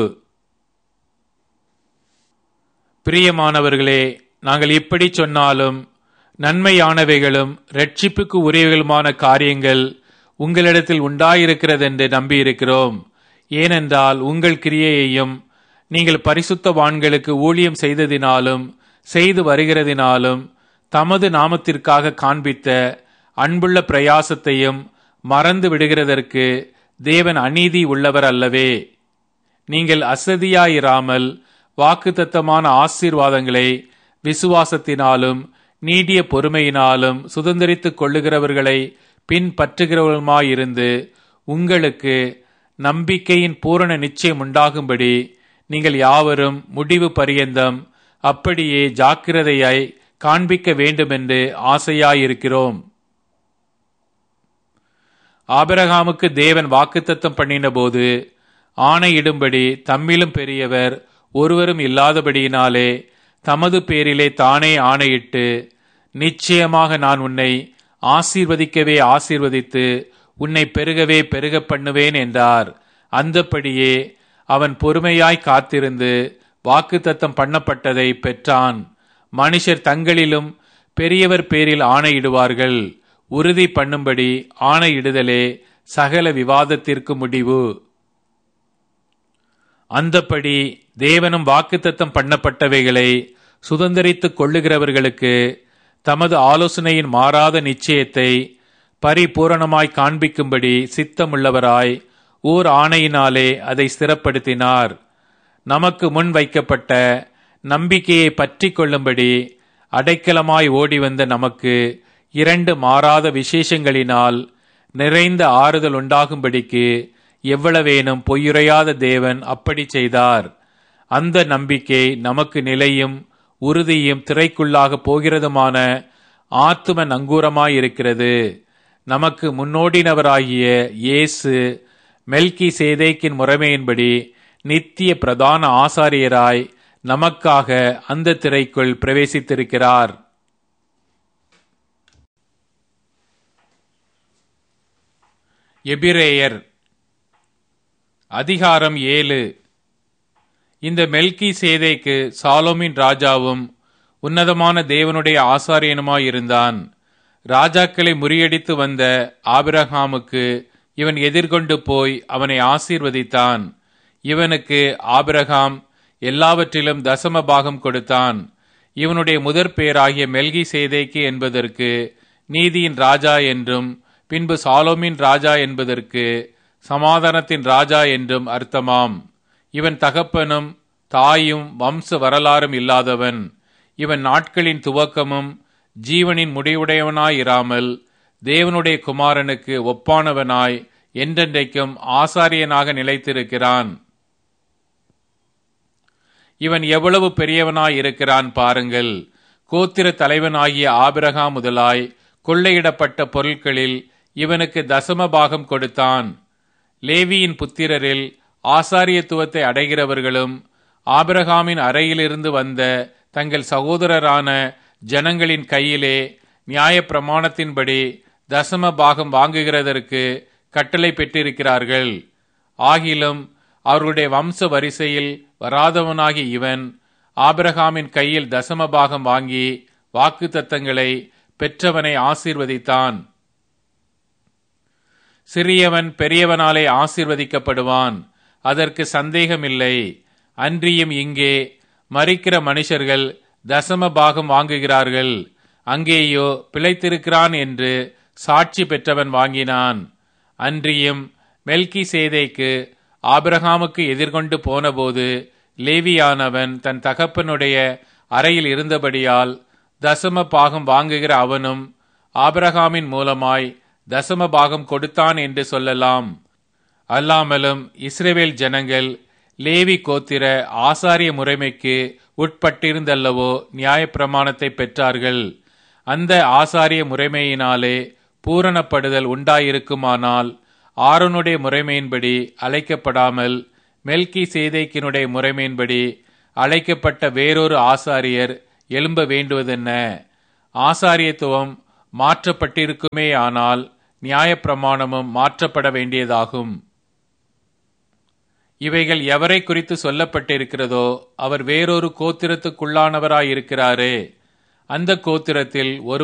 பிரியமானவர்களே, நாங்கள் இப்படி சொன்னாலும் நன்மையானவைகளும் இரட்சிப்புக்கு உரியவைகளுமான காரியங்கள் உங்களிடத்தில் உண்டாயிருக்கிறதென்று நம்பியிருக்கிறோம். ஏனென்றால் உங்கள் கிரியையையும் நீங்கள் பரிசுத்தவான்களுக்கு ஊழியம் செய்ததினாலும் செய்து வருகிறதினாலும் தமது நாமத்திற்காக காண்பித்த அன்புள்ள பிரயாசத்தையும் மறந்து விடுகிறதற்கு தேவன் அநீதி உள்ளவர் அல்லவே. நீங்கள் அசதியாயிராமல் வாக்குத்தத்தமான ஆசீர்வாதங்களை விசுவாசத்தினாலும் நீடிய பொறுமையினாலும் சுதந்திரித்துக் கொள்ளுகிறவர்களை பின்பற்றுகிறவர்களுமாயிருந்து உங்களுக்கு நம்பிக்கையின் பூரண நிச்சயம் உண்டாகும்படி நீங்கள் யாவரும் முடிவு பரியந்தம் அப்படியே ஜாக்கிரதையாய் காண்பிக்க வேண்டுமென்று ஆசையாயிருக்கிறோம். ஆபிரகாமுக்கு தேவன் வாக்குத்தத்தம் பண்ணின போது ஆணையிடும்படி தம்மிலும் பெரியவர் ஒருவரும் இல்லாதபடியினாலே தமது பேரிலே தானே ஆணையிட்டு, நிச்சயமாக நான் உன்னை ஆசீர்வதிக்கவே ஆசீர்வதித்து உன்னை பெருகவே பெருக பண்ணுவேன் என்றார். அந்தப்படியே அவன் பொறுமையாய் காத்திருந்து வாக்குத்தத்தம் பண்ணப்பட்டதை பெற்றான். மனுஷர் தங்களிலும் பெரியவர் பேரில் ஆணையிடுவார்கள். உறுதி பண்ணும்படி ஆணையிடுதலே சகல விவாதத்திற்கு முடிவு. அந்தப்படி தேவனும் வாக்குத்தத்தம் பண்ணப்பட்டவைகளை சுதந்திரித்துக் கொள்ளுகிறவர்களுக்கு தமது ஆலோசனையின் மாறாத நிச்சயத்தை பரிபூரணமாய் காண்பிக்கும்படி சித்தமுள்ளவராய் ஓர் ஆணையினாலே அதை ஸ்திரப்படுத்தினார். நமக்கு முன் வைக்கப்பட்ட நம்பிக்கையை பற்றி கொள்ளும்படி அடைக்கலமாய் ஓடிவந்த நமக்கு இரண்டு மாறாத விசேஷங்களினால் நிறைந்த ஆறுதல் உண்டாகும்படிக்கு எவ்வளவேனும் பொய்யுரையாத தேவன் அப்படி செய்தார். அந்த நம்பிக்கை நமக்கு நிலையும் உறுதியும் திரைக்குள்ளாக போகிறதுமான ஆத்தும நங்கூரமாயிருக்கிறது. நமக்கு முன்னோடினவராகிய இயேசு மெல்கி சேதேக்கின் முறைமையின்படி நித்திய பிரதான ஆசாரியராய் நமக்காக அந்த திரைக்குள் பிரவேசித்திருக்கிறார். எபிரேயர் அதிகாரம் 7. இந்த மெல்கி சேதேக்கு சாலோமின் ராஜாவும் உன்னதமான தேவனுடைய ஆசாரியனுமாயிருந்தான். ராஜாக்களை முறியடித்து வந்த ஆபிரகாமுக்கு இவன் எதிர்கொண்டு போய் அவனை ஆசீர்வதித்தான். இவனுக்கு ஆபிரகாம் எல்லாவற்றிலும் தசம பாகம் கொடுத்தான். இவனுடைய முதற் பேராகிய மெல்கி சேதேக்கு என்பதற்கு நீதியின் ராஜா என்றும், பின்பு சாலோமின் ராஜா என்பதற்கு சமாதானத்தின் ராஜா என்றும் அர்த்தமாம். இவன் தகப்பனும் தாயும் வம்ச வரலாறும் இல்லாதவன். இவன் நாட்களின் துவக்கமும் ஜீவனின் முடிவுடையவனாயிராமல் தேவனுடைய குமாரனுக்கு ஒப்பானவனாய் என்றென்றைக்கும் ஆசாரியனாக நிலைத்திருக்கிறான். இவன் எவ்வளவு பெரியவனாய் இருக்கிறான் பாருங்கள். கோத்திர தலைவனாகிய ஆபிரகாம் முதலாய் கொள்ளையிடப்பட்ட பொருட்களில் இவனுக்கு தசம பாகம் கொடுத்தான். லேவியின் புத்திரரில் ஆசாரியத்துவத்தை அடைகிறவர்களும் ஆபிரகாமின் அறையிலிருந்து வந்த தங்கள் சகோதரரான ஜனங்களின் கையிலே நியாயப்பிரமாணத்தின்படி தசம பாகம் வாங்குகிறதற்கு கட்டளை பெற்றிருக்கிறார்கள். ஆகிலும் அவர்களுடைய வம்ச வரிசையில் வராதவனாகி இவன் ஆபிரகாமின் கையில் தசம பாகம் வாங்கி வாக்குத்தத்தங்களை பெற்றவனை ஆசீர்வதித்தான். சிறியவன் பெரியவனாலே ஆசீர்வதிக்கப்படுவான், அதற்கு சந்தேகமில்லை. அன்றியும் இங்கே மரிக்கிற மனுஷர்கள் தசம பாகம் வாங்குகிறார்கள். அங்கேயோ பிழைத்திருக்கிறான் என்று சாட்சி பெற்றவன் வாங்கினான். அன்றியும் மெல்கி சேதேக்கு ஆபிரகாமுக்கு எதிர்கொண்டு போனபோது லேவியானவன் தன் தகப்பனுடைய அறையில் இருந்தபடியால் தசம பாகம் வாங்குகிற அவனும் ஆபிரகாமின் மூலமாய் தசம பாகம் கொடுத்தான் என்று சொல்லலாம். அல்லாமலும் இஸ்ரவேல் ஜனங்கள் லேவி கோத்திர ஆசாரிய முறைமைக்கு உட்பட்டிருந்தல்லவோ நியாயப்பிரமாணத்தை பெற்றார்கள். அந்த ஆசாரிய முறைமையினாலே பூரணப்படுதல் உண்டாயிருக்குமானால் ஆரோனுடைய முறைமையின்படி அழைக்கப்படாமல் மெல்கி சேதேக்கினுடைய முறைமையின்படி அழைக்கப்பட்ட வேறொரு ஆசாரியர் எழும்ப வேண்டுவதென்ன? ஆசாரியத்துவம் மாற்றப்பட்டிருக்குமே, ஆனால் நியாயப்பிரமாணமும் மாற்றப்பட வேண்டியதாகும். இவைகள் எவரை குறித்து சொல்லப்பட்டிருக்கிறதோ அவர் வேறொரு கோத்திரத்துக்குள்ளானவராயிருக்கிறாரே. அந்த கோத்திரத்தில் ஒரு